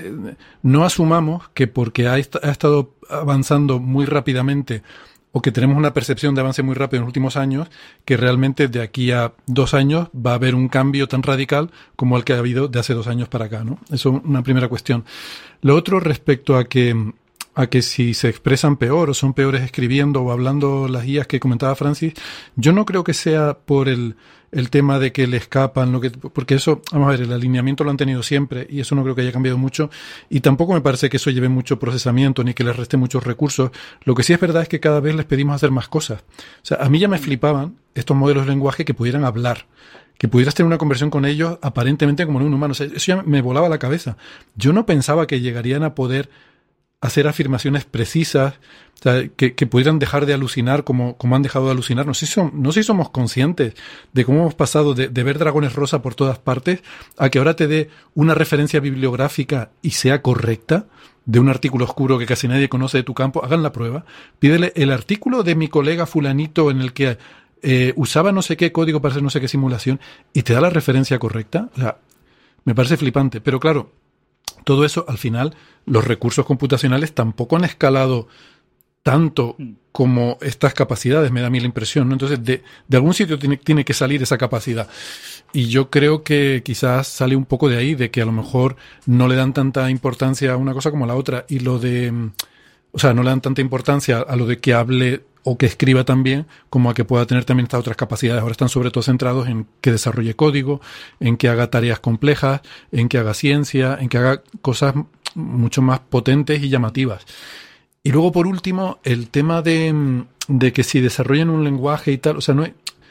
no asumamos que porque ha estado avanzando muy rápidamente o que tenemos una percepción de avance muy rápido en los últimos años, que realmente de aquí a 2 años va a haber un cambio tan radical como el que ha habido de hace 2 años para acá, ¿no? Eso es una primera cuestión. Lo otro respecto a que si se expresan peor o son peores escribiendo o hablando las guías que comentaba Francis, yo no creo que sea por el tema de que le escapan, porque eso, vamos a ver, el alineamiento lo han tenido siempre y eso no creo que haya cambiado mucho y tampoco me parece que eso lleve mucho procesamiento ni que les reste muchos recursos. Lo que sí es verdad es que cada vez les pedimos hacer más cosas. O sea, a mí ya me flipaban estos modelos de lenguaje que pudieran hablar, que pudieras tener una conversación con ellos aparentemente como en un humano. O sea, eso ya me volaba la cabeza. Yo no pensaba que llegarían a poder hacer afirmaciones precisas, o sea, que pudieran dejar de alucinar como han dejado de alucinar. No sé si somos conscientes de cómo hemos pasado de ver dragones rosa por todas partes a que ahora te dé una referencia bibliográfica y sea correcta de un artículo oscuro que casi nadie conoce de tu campo. Hagan la prueba. Pídele el artículo de mi colega fulanito en el que usaba no sé qué código para hacer no sé qué simulación y te da la referencia correcta. O sea, me parece flipante. Pero claro, todo eso, al final, los recursos computacionales tampoco han escalado tanto como estas capacidades, me da a mí la impresión, ¿no? Entonces, de algún sitio tiene que salir esa capacidad. Y yo creo que quizás sale un poco de ahí, de que a lo mejor no le dan tanta importancia a una cosa como a la otra. Y no le dan tanta importancia a lo de que hable o que escriba también, como a que pueda tener también estas otras capacidades. Ahora están sobre todo centrados en que desarrolle código, en que haga tareas complejas, en que haga ciencia, en que haga cosas mucho más potentes y llamativas. Y luego, por último, el tema de que si desarrollan un lenguaje y tal, o sea,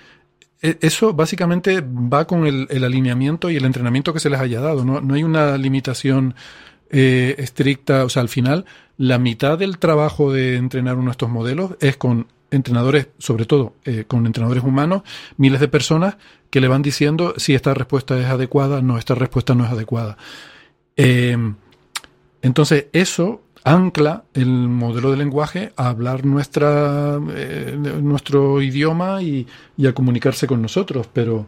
eso básicamente va con el alineamiento y el entrenamiento que se les haya dado. No hay una limitación estricta. O sea, al final, la mitad del trabajo de entrenar uno de estos modelos es con entrenadores, sobre todo con entrenadores humanos, miles de personas que le van diciendo si esta respuesta es adecuada, no, esta respuesta no es adecuada. Entonces, eso ancla el modelo de lenguaje a hablar nuestro idioma y a comunicarse con nosotros, pero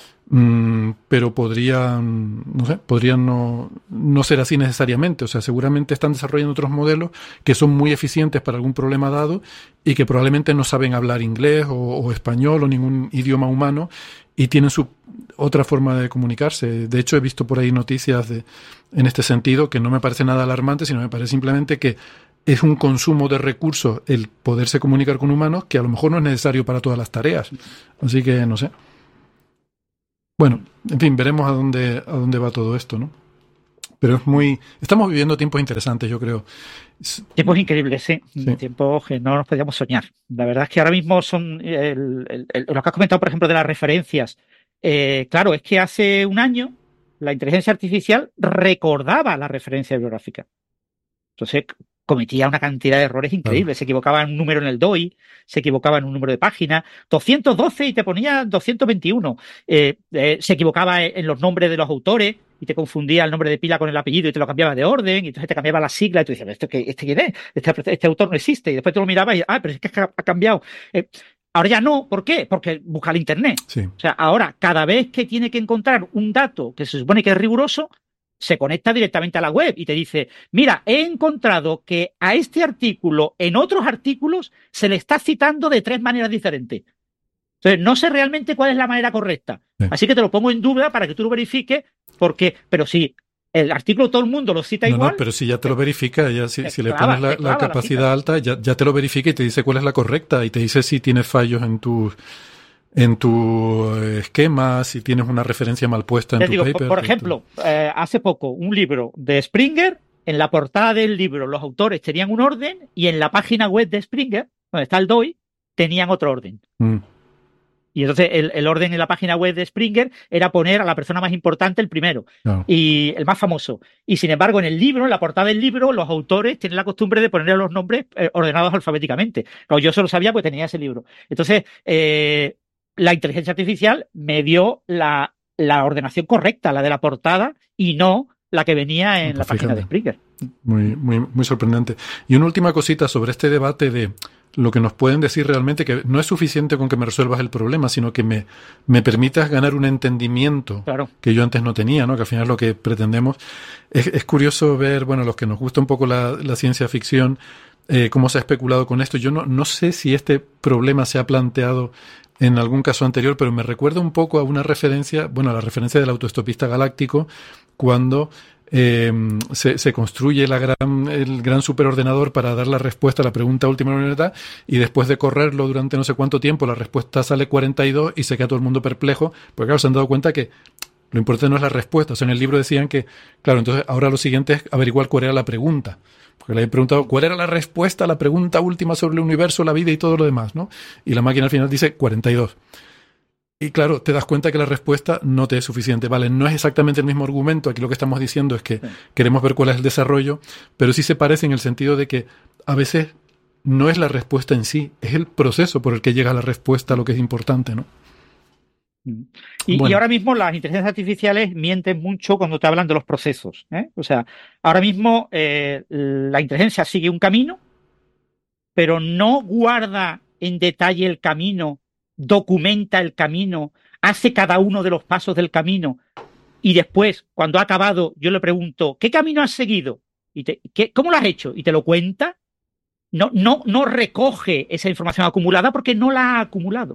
podrían no ser así necesariamente. O sea, seguramente están desarrollando otros modelos que son muy eficientes para algún problema dado y que probablemente no saben hablar inglés o español o ningún idioma humano y tienen su otra forma de comunicarse. De hecho, he visto por ahí noticias en este sentido que no me parece nada alarmante, sino me parece simplemente que es un consumo de recursos el poderse comunicar con humanos que a lo mejor no es necesario para todas las tareas. Así que no sé. Bueno, en fin, veremos a dónde va todo esto, ¿no? Pero estamos viviendo tiempos interesantes, yo creo. Tiempos increíbles, sí. Sí. Tiempos que no nos podíamos soñar. La verdad es que ahora mismo son lo que has comentado, por ejemplo, de las referencias. Claro, es que hace 1 año la inteligencia artificial recordaba la referencia bibliográfica. Entonces cometía una cantidad de errores increíbles. Se equivocaba en un número en el DOI, se equivocaba en un número de página, 212 y te ponía 221. Se equivocaba en los nombres de los autores y te confundía el nombre de pila con el apellido y te lo cambiaba de orden, y entonces te cambiaba la sigla y tú decías, ¿este quién es? Este autor no existe. Y después te lo mirabas y, pero es que ha cambiado. Ahora ya no, ¿por qué? Porque busca el internet. Sí. O sea, ahora cada vez que tiene que encontrar un dato que se supone que es riguroso, se conecta directamente a la web y te dice, mira, he encontrado que a este artículo, en otros artículos, se le está citando de 3 maneras diferentes. Entonces, no sé realmente cuál es la manera correcta. Sí. Así que te lo pongo en duda para que tú lo verifiques, pero sí, el artículo todo el mundo lo cita igual. No, pero si ya te lo verifica, ya si le clava, pones la capacidad alta, ya te lo verifica y te dice cuál es la correcta y te dice si tienes fallos en tu esquema, si tienes una referencia mal puesta en tu paper. Por ejemplo, hace poco, un libro de Springer, en la portada del libro los autores tenían un orden y en la página web de Springer, donde está el DOI, tenían otro orden. Y entonces el orden en la página web de Springer era poner a la persona más importante el primero, y el más famoso. Y sin embargo, en el libro, en la portada del libro, los autores tienen la costumbre de poner los nombres ordenados alfabéticamente. Claro, yo solo sabía porque tenía ese libro. Entonces, la inteligencia artificial me dio la ordenación correcta, la de la portada, y no la que venía en la página de Springer. Muy, muy, muy sorprendente. Y una última cosita sobre este debate de lo que nos pueden decir realmente, que no es suficiente con que me resuelvas el problema, sino que me permitas ganar un entendimiento que yo antes no tenía, ¿no? Que al final es lo que pretendemos. Es curioso ver, bueno, los que nos gusta un poco la ciencia ficción, cómo se ha especulado con esto. Yo no sé si este problema se ha planteado en algún caso anterior, pero me recuerda un poco a una referencia, bueno, a la referencia del autoestopista galáctico, cuando se construye el gran superordenador para dar la respuesta a la pregunta última de la humanidad, y después de correrlo durante no sé cuánto tiempo, la respuesta sale 42 y se queda todo el mundo perplejo, porque claro, se han dado cuenta que lo importante no es la respuesta. O sea, en el libro decían que, claro, entonces ahora lo siguiente es averiguar cuál era la pregunta. Porque le habían preguntado cuál era la respuesta a la pregunta última sobre el universo, la vida y todo lo demás, ¿no? Y la máquina al final dice 42. Y claro, te das cuenta que la respuesta no te es suficiente. Vale, no es exactamente el mismo argumento. Aquí lo que estamos diciendo es que queremos ver cuál es el desarrollo, pero sí se parece en el sentido de que a veces no es la respuesta en sí, es el proceso por el que llega la respuesta a lo que es importante, ¿no? Y ahora mismo las inteligencias artificiales mienten mucho cuando te hablan de los procesos, ¿eh? O sea, ahora mismo la inteligencia sigue un camino, pero no guarda en detalle el camino, documenta el camino, hace cada uno de los pasos del camino, y después, cuando ha acabado, yo le pregunto, ¿qué camino has seguido? ¿Cómo lo has hecho? Y te lo cuenta. No recoge esa información acumulada porque no la ha acumulado.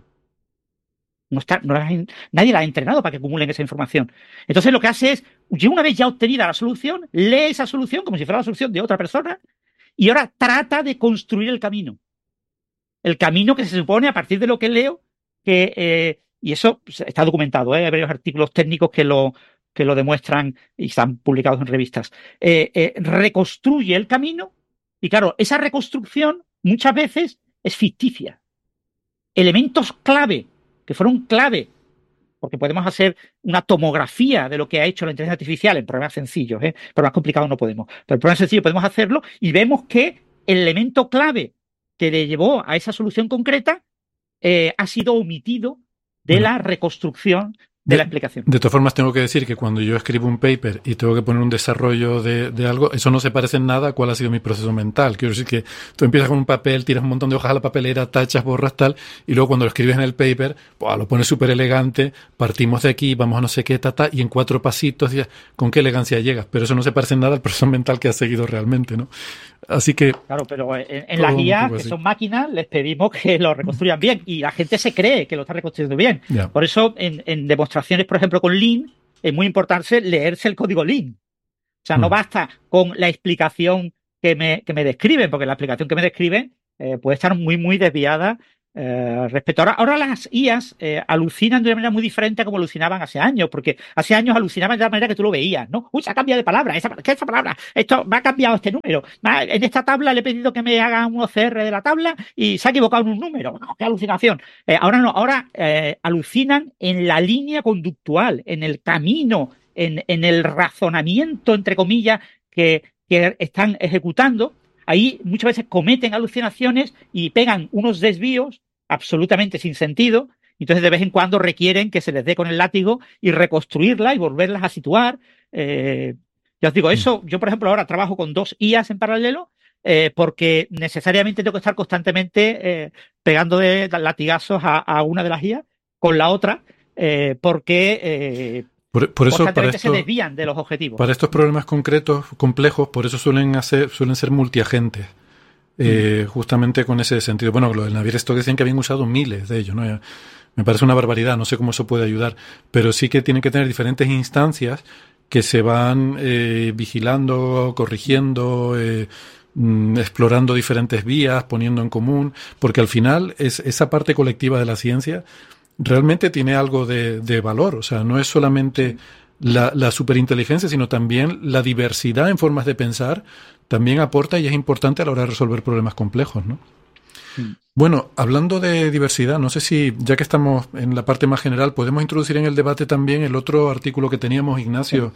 Nadie la ha entrenado para que acumulen esa información. Entonces lo que hace es, una vez ya obtenida la solución, lee esa solución como si fuera la solución de otra persona y ahora trata de construir el camino. El camino que se supone a partir de lo que leo, y eso está documentado, hay varios artículos técnicos que lo demuestran y están publicados en revistas. Reconstruye el camino y claro, esa reconstrucción muchas veces es ficticia. Elementos clave que fueron clave, porque podemos hacer una tomografía de lo que ha hecho la inteligencia artificial en problemas sencillos, problemas complicados no podemos, pero en problemas sencillos podemos hacerlo y vemos que el elemento clave que le llevó a esa solución concreta ha sido omitido de la reconstrucción de la explicación. De todas formas, tengo que decir que cuando yo escribo un paper y tengo que poner un desarrollo de algo, eso no se parece en nada a cuál ha sido mi proceso mental. Quiero decir que tú empiezas con un papel, tiras un montón de hojas a la papelera, tachas, borras, tal, y luego cuando lo escribes en el paper, pues, lo pones súper elegante, partimos de aquí, vamos a no sé qué, y en 4 pasitos, con qué elegancia llegas. Pero eso no se parece en nada al proceso mental que has seguido realmente, ¿no? Así que... Claro, pero en las guías, que son máquinas, les pedimos que lo reconstruyan bien y la gente se cree que lo está reconstruyendo bien. Yeah. Por eso, en demostraciones, por ejemplo, con Lean, es muy importante leerse el código Lean. O sea, no basta con la explicación que me describen, porque la explicación que me describen puede estar muy, muy desviada respecto a ahora las IAs alucinan de una manera muy diferente a como alucinaban hace años, porque hace años alucinaban de la manera que tú lo veías, ¿no? Uy, se ha cambiado de palabra, ¿qué es esa palabra? Esto me ha cambiado este número. En esta tabla le he pedido que me haga un OCR de la tabla y se ha equivocado en un número. ¡Qué alucinación! Ahora no, ahora alucinan en la línea conductual, en el camino, en el razonamiento, entre comillas, que que están ejecutando, ahí muchas veces cometen alucinaciones y pegan unos desvíos absolutamente sin sentido. Entonces, de vez en cuando requieren que se les dé con el látigo y reconstruirla y volverlas a situar. Ya os digo, eso, yo por ejemplo ahora trabajo con 2 IAs en paralelo porque necesariamente tengo que estar constantemente pegando de latigazos a una de las IAs con la otra porque por eso, constantemente se desvían de los objetivos. Para estos problemas concretos, complejos, por eso suelen ser multiagentes. Justamente con ese sentido. Bueno, lo del Navier-Stokes decían que habían usado miles de ellos, ¿no? Me parece una barbaridad, no sé cómo eso puede ayudar, pero sí que tienen que tener diferentes instancias que se van vigilando, corrigiendo, explorando diferentes vías, poniendo en común, porque al final esa parte colectiva de la ciencia realmente tiene algo de valor, o sea, no es solamente la superinteligencia, sino también la diversidad en formas de pensar también aporta y es importante a la hora de resolver problemas complejos, ¿no? Bueno, hablando de diversidad, no sé si, ya que estamos en la parte más general, podemos introducir en el debate también el otro artículo que teníamos, Ignacio,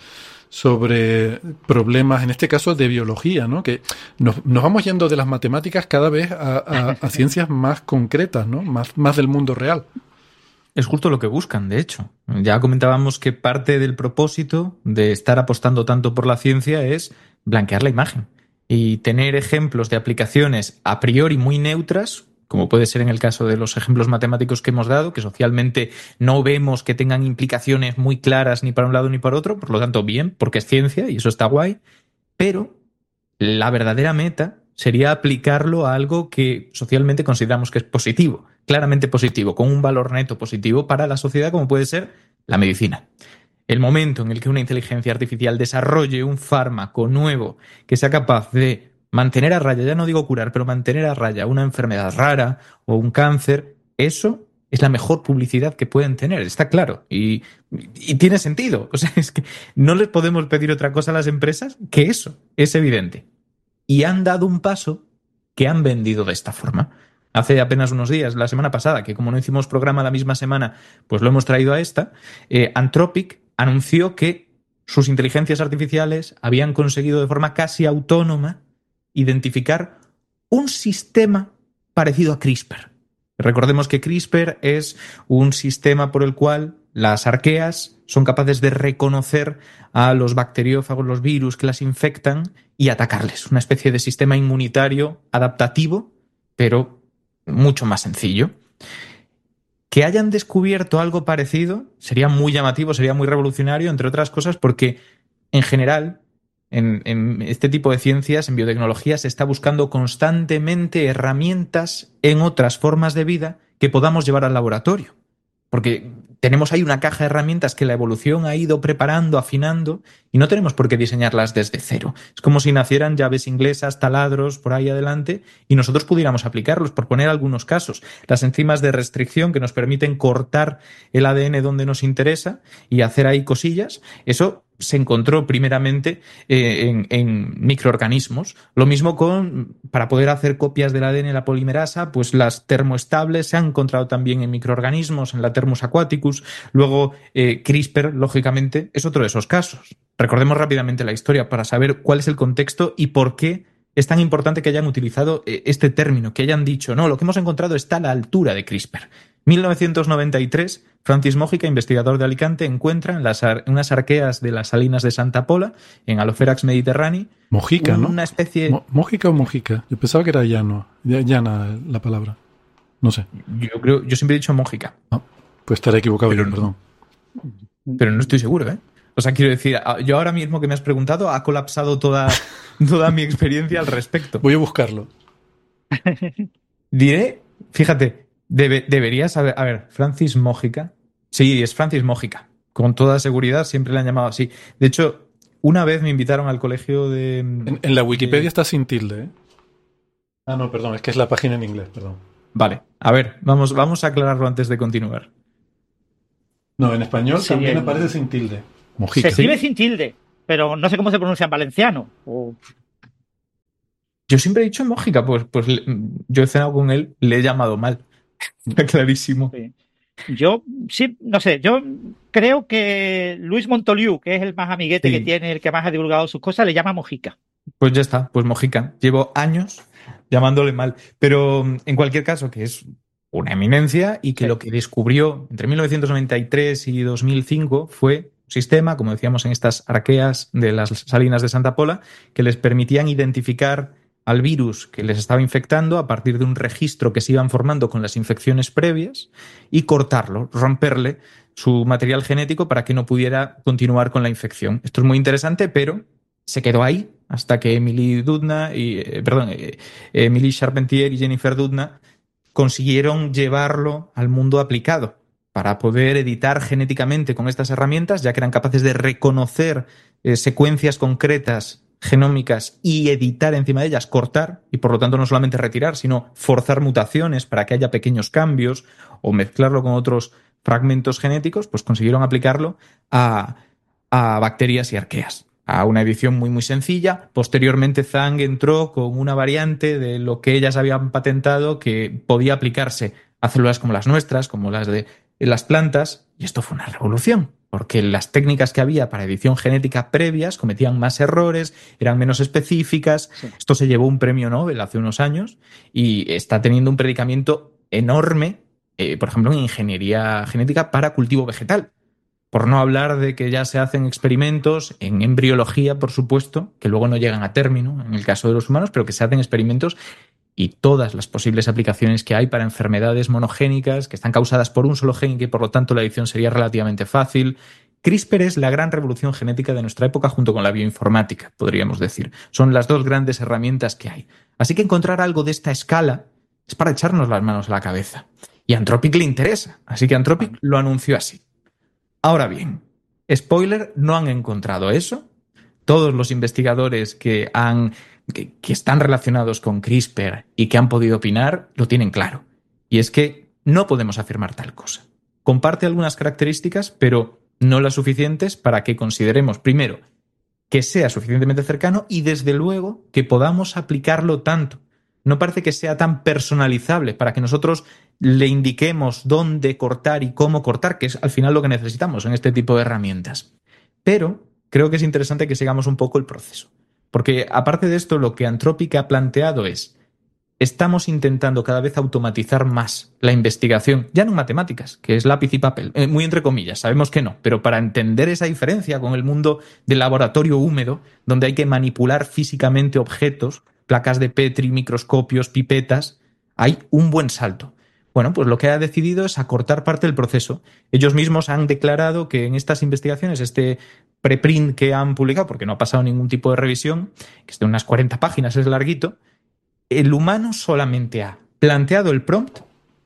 sobre problemas, en este caso de biología, ¿no? Que nos vamos yendo de las matemáticas cada vez a ciencias más concretas, ¿no? Más del mundo real. Es justo lo que buscan, de hecho. Ya comentábamos que parte del propósito de estar apostando tanto por la ciencia es blanquear la imagen y tener ejemplos de aplicaciones a priori muy neutras, como puede ser en el caso de los ejemplos matemáticos que hemos dado, que socialmente no vemos que tengan implicaciones muy claras ni para un lado ni para otro, por lo tanto, bien, porque es ciencia y eso está guay, pero la verdadera meta sería aplicarlo a algo que socialmente consideramos que es positivo, claramente positivo, con un valor neto positivo para la sociedad, como puede ser la medicina. El momento en el que una inteligencia artificial desarrolle un fármaco nuevo que sea capaz de mantener a raya, ya no digo curar, pero mantener a raya una enfermedad rara o un cáncer, eso es la mejor publicidad que pueden tener, está claro. Y tiene sentido. O sea, es que no les podemos pedir otra cosa a las empresas que eso, es evidente. Y han dado un paso que han vendido de esta forma. Hace apenas unos días, la semana pasada, que como no hicimos programa la misma semana, pues lo hemos traído a esta, Anthropic anunció que sus inteligencias artificiales habían conseguido de forma casi autónoma identificar un sistema parecido a CRISPR. Recordemos que CRISPR es un sistema por el cual las arqueas son capaces de reconocer a los bacteriófagos, los virus que las infectan y atacarles. Una especie de sistema inmunitario adaptativo, pero mucho más sencillo. Que hayan descubierto algo parecido sería muy llamativo, sería muy revolucionario, entre otras cosas, porque en general, en este tipo de ciencias, en biotecnología, se está buscando constantemente herramientas en otras formas de vida que podamos llevar al laboratorio. Porque tenemos ahí una caja de herramientas que la evolución ha ido preparando, afinando, y no tenemos por qué diseñarlas desde cero. Es como si nacieran llaves inglesas, taladros, por ahí adelante, y nosotros pudiéramos aplicarlos, por poner algunos casos. Las enzimas de restricción que nos permiten cortar el ADN donde nos interesa y hacer ahí cosillas, eso se encontró primeramente en microorganismos. Lo mismo para poder hacer copias del ADN en la polimerasa, pues las termoestables se han encontrado también en microorganismos, en la Thermus aquaticus. Luego CRISPR, lógicamente, es otro de esos casos. Recordemos rápidamente la historia para saber cuál es el contexto y por qué es tan importante que hayan utilizado este término, que hayan dicho, no, lo que hemos encontrado está a la altura de CRISPR. 1993, Francis Mojica, investigador de Alicante, encuentra en unas arqueas de las salinas de Santa Pola, en Alopherax mediterranei, Mojica, ¿no? Una especie... ¿Mojica o Mojica? Yo pensaba que era llana la palabra. No sé. Yo siempre he dicho Mojica. No, pues estaré equivocado yo, perdón. Pero no estoy seguro, ¿eh? O sea, quiero decir, yo ahora mismo que me has preguntado, ha colapsado toda mi experiencia al respecto. Voy a buscarlo. Diré, fíjate, deberías saber. A ver, Francis Mojica. Sí, es Francis Mojica. Con toda seguridad siempre le han llamado así. De hecho, una vez me invitaron al colegio de... En la Wikipedia está sin tilde, ¿eh? Ah, no, perdón, es que es la página en inglés, perdón. Vale, a ver, vamos a aclararlo antes de continuar. No, en español Sí, también aparece sin tilde. Mojica. Se escribe sin tilde, pero no sé cómo se pronuncia en valenciano. Yo siempre he dicho Mojica, pues yo he cenado con él, le he llamado mal. Está clarísimo. Sí. Yo, sí, no sé, yo creo que Luis Montoliu, que es el más amiguete que tiene, el que más ha divulgado sus cosas, le llama Mojica. Pues ya está, pues Mojica. Llevo años llamándole mal. Pero en cualquier caso, que es una eminencia y que lo que descubrió entre 1993 y 2005 fue un sistema, como decíamos en estas arqueas de las salinas de Santa Pola, que les permitían identificar al virus que les estaba infectando a partir de un registro que se iban formando con las infecciones previas y cortarlo, romperle su material genético para que no pudiera continuar con la infección. Esto es muy interesante, pero se quedó ahí hasta que Emily Charpentier y Jennifer Doudna consiguieron llevarlo al mundo aplicado para poder editar genéticamente con estas herramientas, ya que eran capaces de reconocer secuencias concretas genómicas y editar encima de ellas, cortar, y por lo tanto no solamente retirar, sino forzar mutaciones para que haya pequeños cambios o mezclarlo con otros fragmentos genéticos, pues consiguieron aplicarlo a bacterias y arqueas. A una edición muy, muy sencilla. Posteriormente, Zhang entró con una variante de lo que ellas habían patentado que podía aplicarse a células como las nuestras, como las de las plantas, y esto fue una revolución, porque las técnicas que había para edición genética previas cometían más errores, eran menos específicas. Sí. Esto se llevó un premio Nobel hace unos años y está teniendo un predicamento enorme, por ejemplo, en ingeniería genética para cultivo vegetal. Por no hablar de que ya se hacen experimentos en embriología, por supuesto, que luego no llegan a término en el caso de los humanos, pero que se hacen experimentos y todas las posibles aplicaciones que hay para enfermedades monogénicas que están causadas por un solo gen y que por lo tanto la edición sería relativamente fácil. CRISPR es la gran revolución genética de nuestra época junto con la bioinformática, podríamos decir. Son las dos grandes herramientas que hay. Así que encontrar algo de esta escala es para echarnos las manos a la cabeza. Y a Anthropic le interesa, así que Anthropic lo anunció así. Ahora bien, spoiler, no han encontrado eso. Todos los investigadores que están relacionados con CRISPR y que han podido opinar lo tienen claro. Y es que no podemos afirmar tal cosa. Comparte algunas características, pero no las suficientes para que consideremos, primero, que sea suficientemente cercano y, desde luego, que podamos aplicarlo tanto. No parece que sea tan personalizable para que nosotros le indiquemos dónde cortar y cómo cortar, que es al final lo que necesitamos en este tipo de herramientas. Pero creo que es interesante que sigamos un poco el proceso. Porque aparte de esto, lo que Anthropic ha planteado es: estamos intentando cada vez automatizar más la investigación, ya no en matemáticas, que es lápiz y papel, muy entre comillas, sabemos que no, pero para entender esa diferencia con el mundo del laboratorio húmedo, donde hay que manipular físicamente objetos, placas de Petri, microscopios, pipetas, hay un buen salto. Bueno, pues lo que ha decidido es acortar parte del proceso. Ellos mismos han declarado que en estas investigaciones, este preprint que han publicado, porque no ha pasado ningún tipo de revisión, que es de unas 40 páginas, es larguito, el humano solamente ha planteado el prompt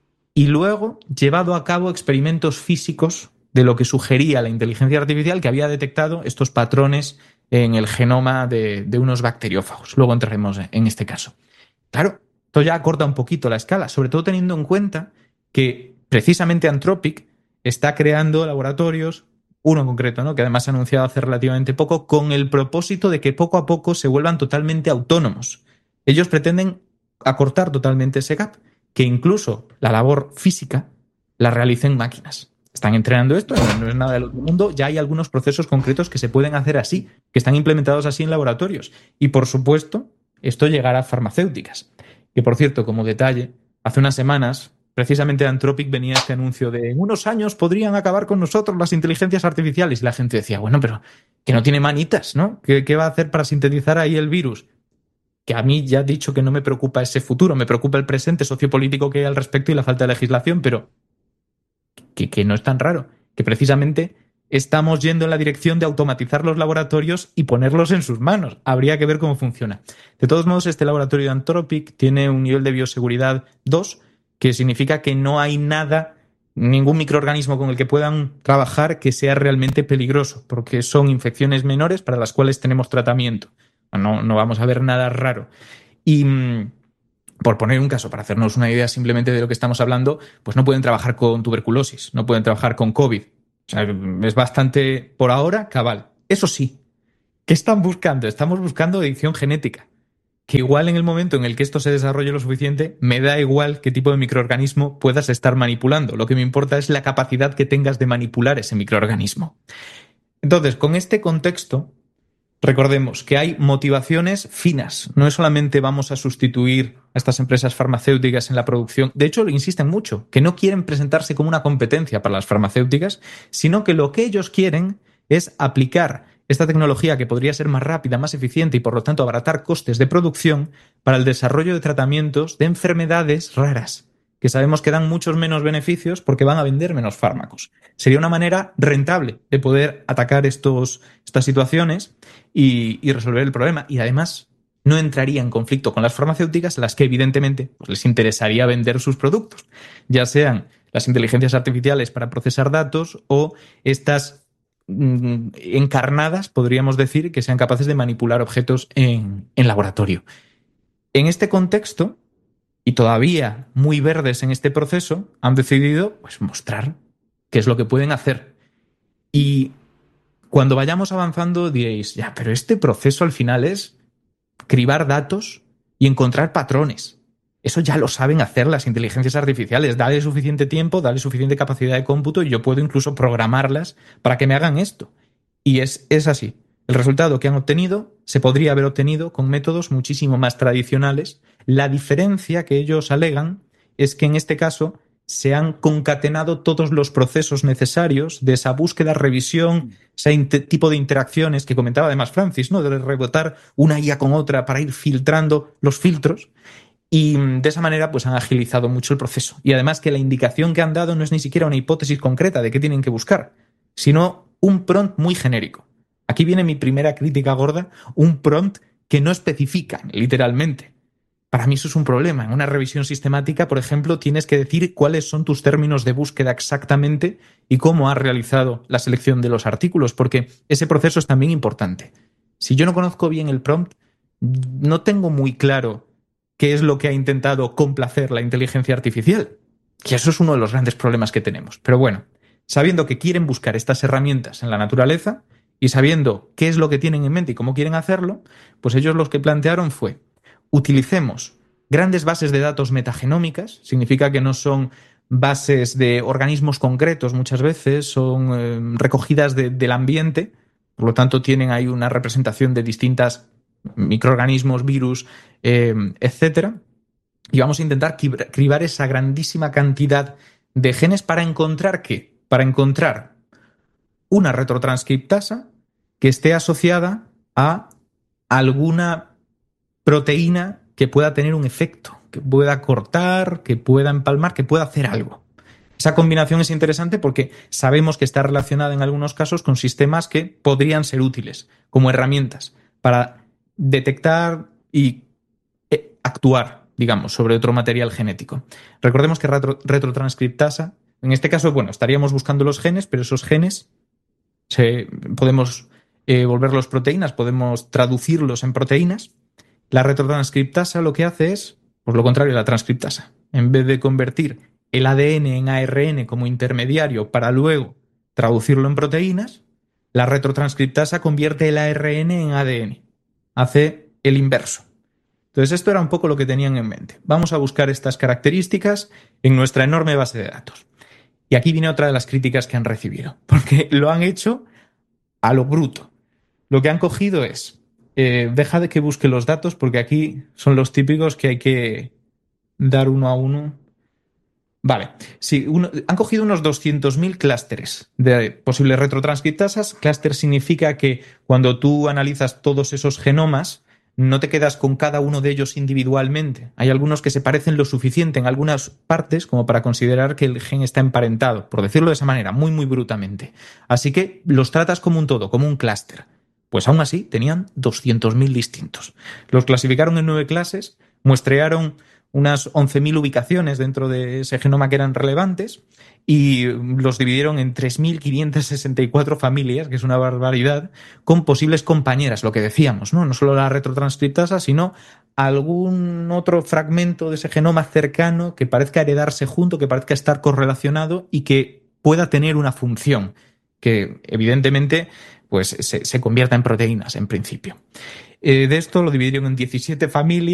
y luego llevado a cabo experimentos físicos de lo que sugería la inteligencia artificial, que había detectado estos patrones en el genoma de unos bacteriófagos. Luego entraremos en este caso. Claro, esto ya acorta un poquito la escala, sobre todo teniendo en cuenta que precisamente Anthropic está creando laboratorios, uno en concreto, ¿no?, que además ha anunciado hace relativamente poco, con el propósito de que poco a poco se vuelvan totalmente autónomos. Ellos pretenden acortar totalmente ese gap, que incluso la labor física la realicen máquinas. Están entrenando esto, no es nada del otro mundo, ya hay algunos procesos concretos que se pueden hacer así, que están implementados así en laboratorios. Y por supuesto, esto llegará a farmacéuticas. Que por cierto, como detalle, hace unas semanas, precisamente de Anthropic venía este anuncio de: en unos años podrían acabar con nosotros las inteligencias artificiales. Y la gente decía: bueno, pero que no tiene manitas, ¿no? ¿Qué va a hacer para sintetizar ahí el virus? Que a mí ya he dicho que no me preocupa ese futuro, me preocupa el presente sociopolítico que hay al respecto y la falta de legislación, pero que no es tan raro, que precisamente estamos yendo en la dirección de automatizar los laboratorios y ponerlos en sus manos. Habría que ver cómo funciona. De todos modos, este laboratorio de Anthropic tiene un nivel de bioseguridad 2, que significa que no hay nada, ningún microorganismo con el que puedan trabajar que sea realmente peligroso, porque son infecciones menores para las cuales tenemos tratamiento. No vamos a ver nada raro. Y por poner un caso, para hacernos una idea simplemente de lo que estamos hablando, pues no pueden trabajar con tuberculosis, no pueden trabajar con COVID. O sea, es bastante, por ahora, cabal. Eso sí, ¿qué están buscando? Estamos buscando edición genética. que igual en el momento en el que esto se desarrolle lo suficiente, me da igual qué tipo de microorganismo puedas estar manipulando. Lo que me importa es la capacidad que tengas de manipular ese microorganismo. Entonces, con este contexto, recordemos que hay motivaciones finas. No es solamente vamos a sustituir a estas empresas farmacéuticas en la producción. De hecho, lo insisten mucho, que no quieren presentarse como una competencia para las farmacéuticas, sino que lo que ellos quieren es aplicar esta tecnología que podría ser más rápida, más eficiente y por lo tanto abaratar costes de producción para el desarrollo de tratamientos de enfermedades raras, que sabemos que dan muchos menos beneficios porque van a vender menos fármacos. Sería una manera rentable de poder atacar estas situaciones y resolver el problema. Y además no entraría en conflicto con las farmacéuticas, a las que evidentemente pues, les interesaría vender sus productos, ya sean las inteligencias artificiales para procesar datos o estas encarnadas, podríamos decir, que sean capaces de manipular objetos en laboratorio. En este contexto, y todavía muy verdes en este proceso, han decidido pues, mostrar qué es lo que pueden hacer. Y cuando vayamos avanzando diréis, ya, pero este proceso al final es cribar datos y encontrar patrones. Eso ya lo saben hacer las inteligencias artificiales. Dale suficiente tiempo, dale suficiente capacidad de cómputo y yo puedo incluso programarlas para que me hagan esto. Y es así. El resultado que han obtenido se podría haber obtenido con métodos muchísimo más tradicionales. La diferencia que ellos alegan es que en este caso se han concatenado todos los procesos necesarios de esa búsqueda, revisión, ese tipo de interacciones que comentaba además Francis, ¿no? De rebotar una IA con otra para ir filtrando los filtros. Y de esa manera pues han agilizado mucho el proceso. Y además que la indicación que han dado no es ni siquiera una hipótesis concreta de qué tienen que buscar, sino un prompt muy genérico. Aquí viene mi primera crítica gorda, un prompt que no especifica literalmente. Para mí eso es un problema. En una revisión sistemática, por ejemplo, tienes que decir cuáles son tus términos de búsqueda exactamente y cómo has realizado la selección de los artículos, porque ese proceso es también importante. Si yo no conozco bien el prompt, no tengo muy claro qué es lo que ha intentado complacer la inteligencia artificial. Y eso es uno de los grandes problemas que tenemos. Pero bueno, sabiendo que quieren buscar estas herramientas en la naturaleza y sabiendo qué es lo que tienen en mente y cómo quieren hacerlo, pues ellos lo que plantearon fue: utilicemos grandes bases de datos metagenómicas, significa que no son bases de organismos concretos muchas veces, son recogidas del ambiente, por lo tanto tienen ahí una representación de distintas microorganismos, virus, etcétera. Y vamos a intentar cribar esa grandísima cantidad de genes para encontrar ¿qué? Para encontrar una retrotranscriptasa que esté asociada a alguna proteína que pueda tener un efecto, que pueda cortar, que pueda empalmar, que pueda hacer algo. Esa combinación es interesante porque sabemos que está relacionada en algunos casos con sistemas que podrían ser útiles como herramientas para detectar y actuar, digamos, sobre otro material genético. Recordemos que retrotranscriptasa, en este caso, bueno, estaríamos buscando los genes, pero esos genes podemos volverlos proteínas, podemos traducirlos en proteínas. La retrotranscriptasa lo que hace es, pues lo contrario de la transcriptasa. En vez de convertir el ADN en ARN como intermediario para luego traducirlo en proteínas, la retrotranscriptasa convierte el ARN en ADN. Hace el inverso. Entonces esto era un poco lo que tenían en mente. Vamos a buscar estas características en nuestra enorme base de datos. Y aquí viene otra de las críticas que han recibido, porque lo han hecho a lo bruto. Lo que han cogido es, deja de que busque los datos, porque aquí son los típicos que hay que dar uno a uno. Vale, sí, han cogido unos 200.000 clústeres de posibles retrotranscriptasas. Clúster significa que cuando tú analizas todos esos genomas, no te quedas con cada uno de ellos individualmente. Hay algunos que se parecen lo suficiente en algunas partes como para considerar que el gen está emparentado, por decirlo de esa manera, muy, muy brutamente. Así que los tratas como un todo, como un clúster. Pues aún así tenían 200.000 distintos. Los clasificaron en 9 clases, muestrearon unas 11.000 ubicaciones dentro de ese genoma que eran relevantes y los dividieron en 3.564 familias, que es una barbaridad, con posibles compañeras, lo que decíamos, ¿no? No solo la retrotranscriptasa, sino algún otro fragmento de ese genoma cercano que parezca heredarse junto, que parezca estar correlacionado y que pueda tener una función que evidentemente pues, se convierta en proteínas en principio. De esto lo dividieron en 17 familias.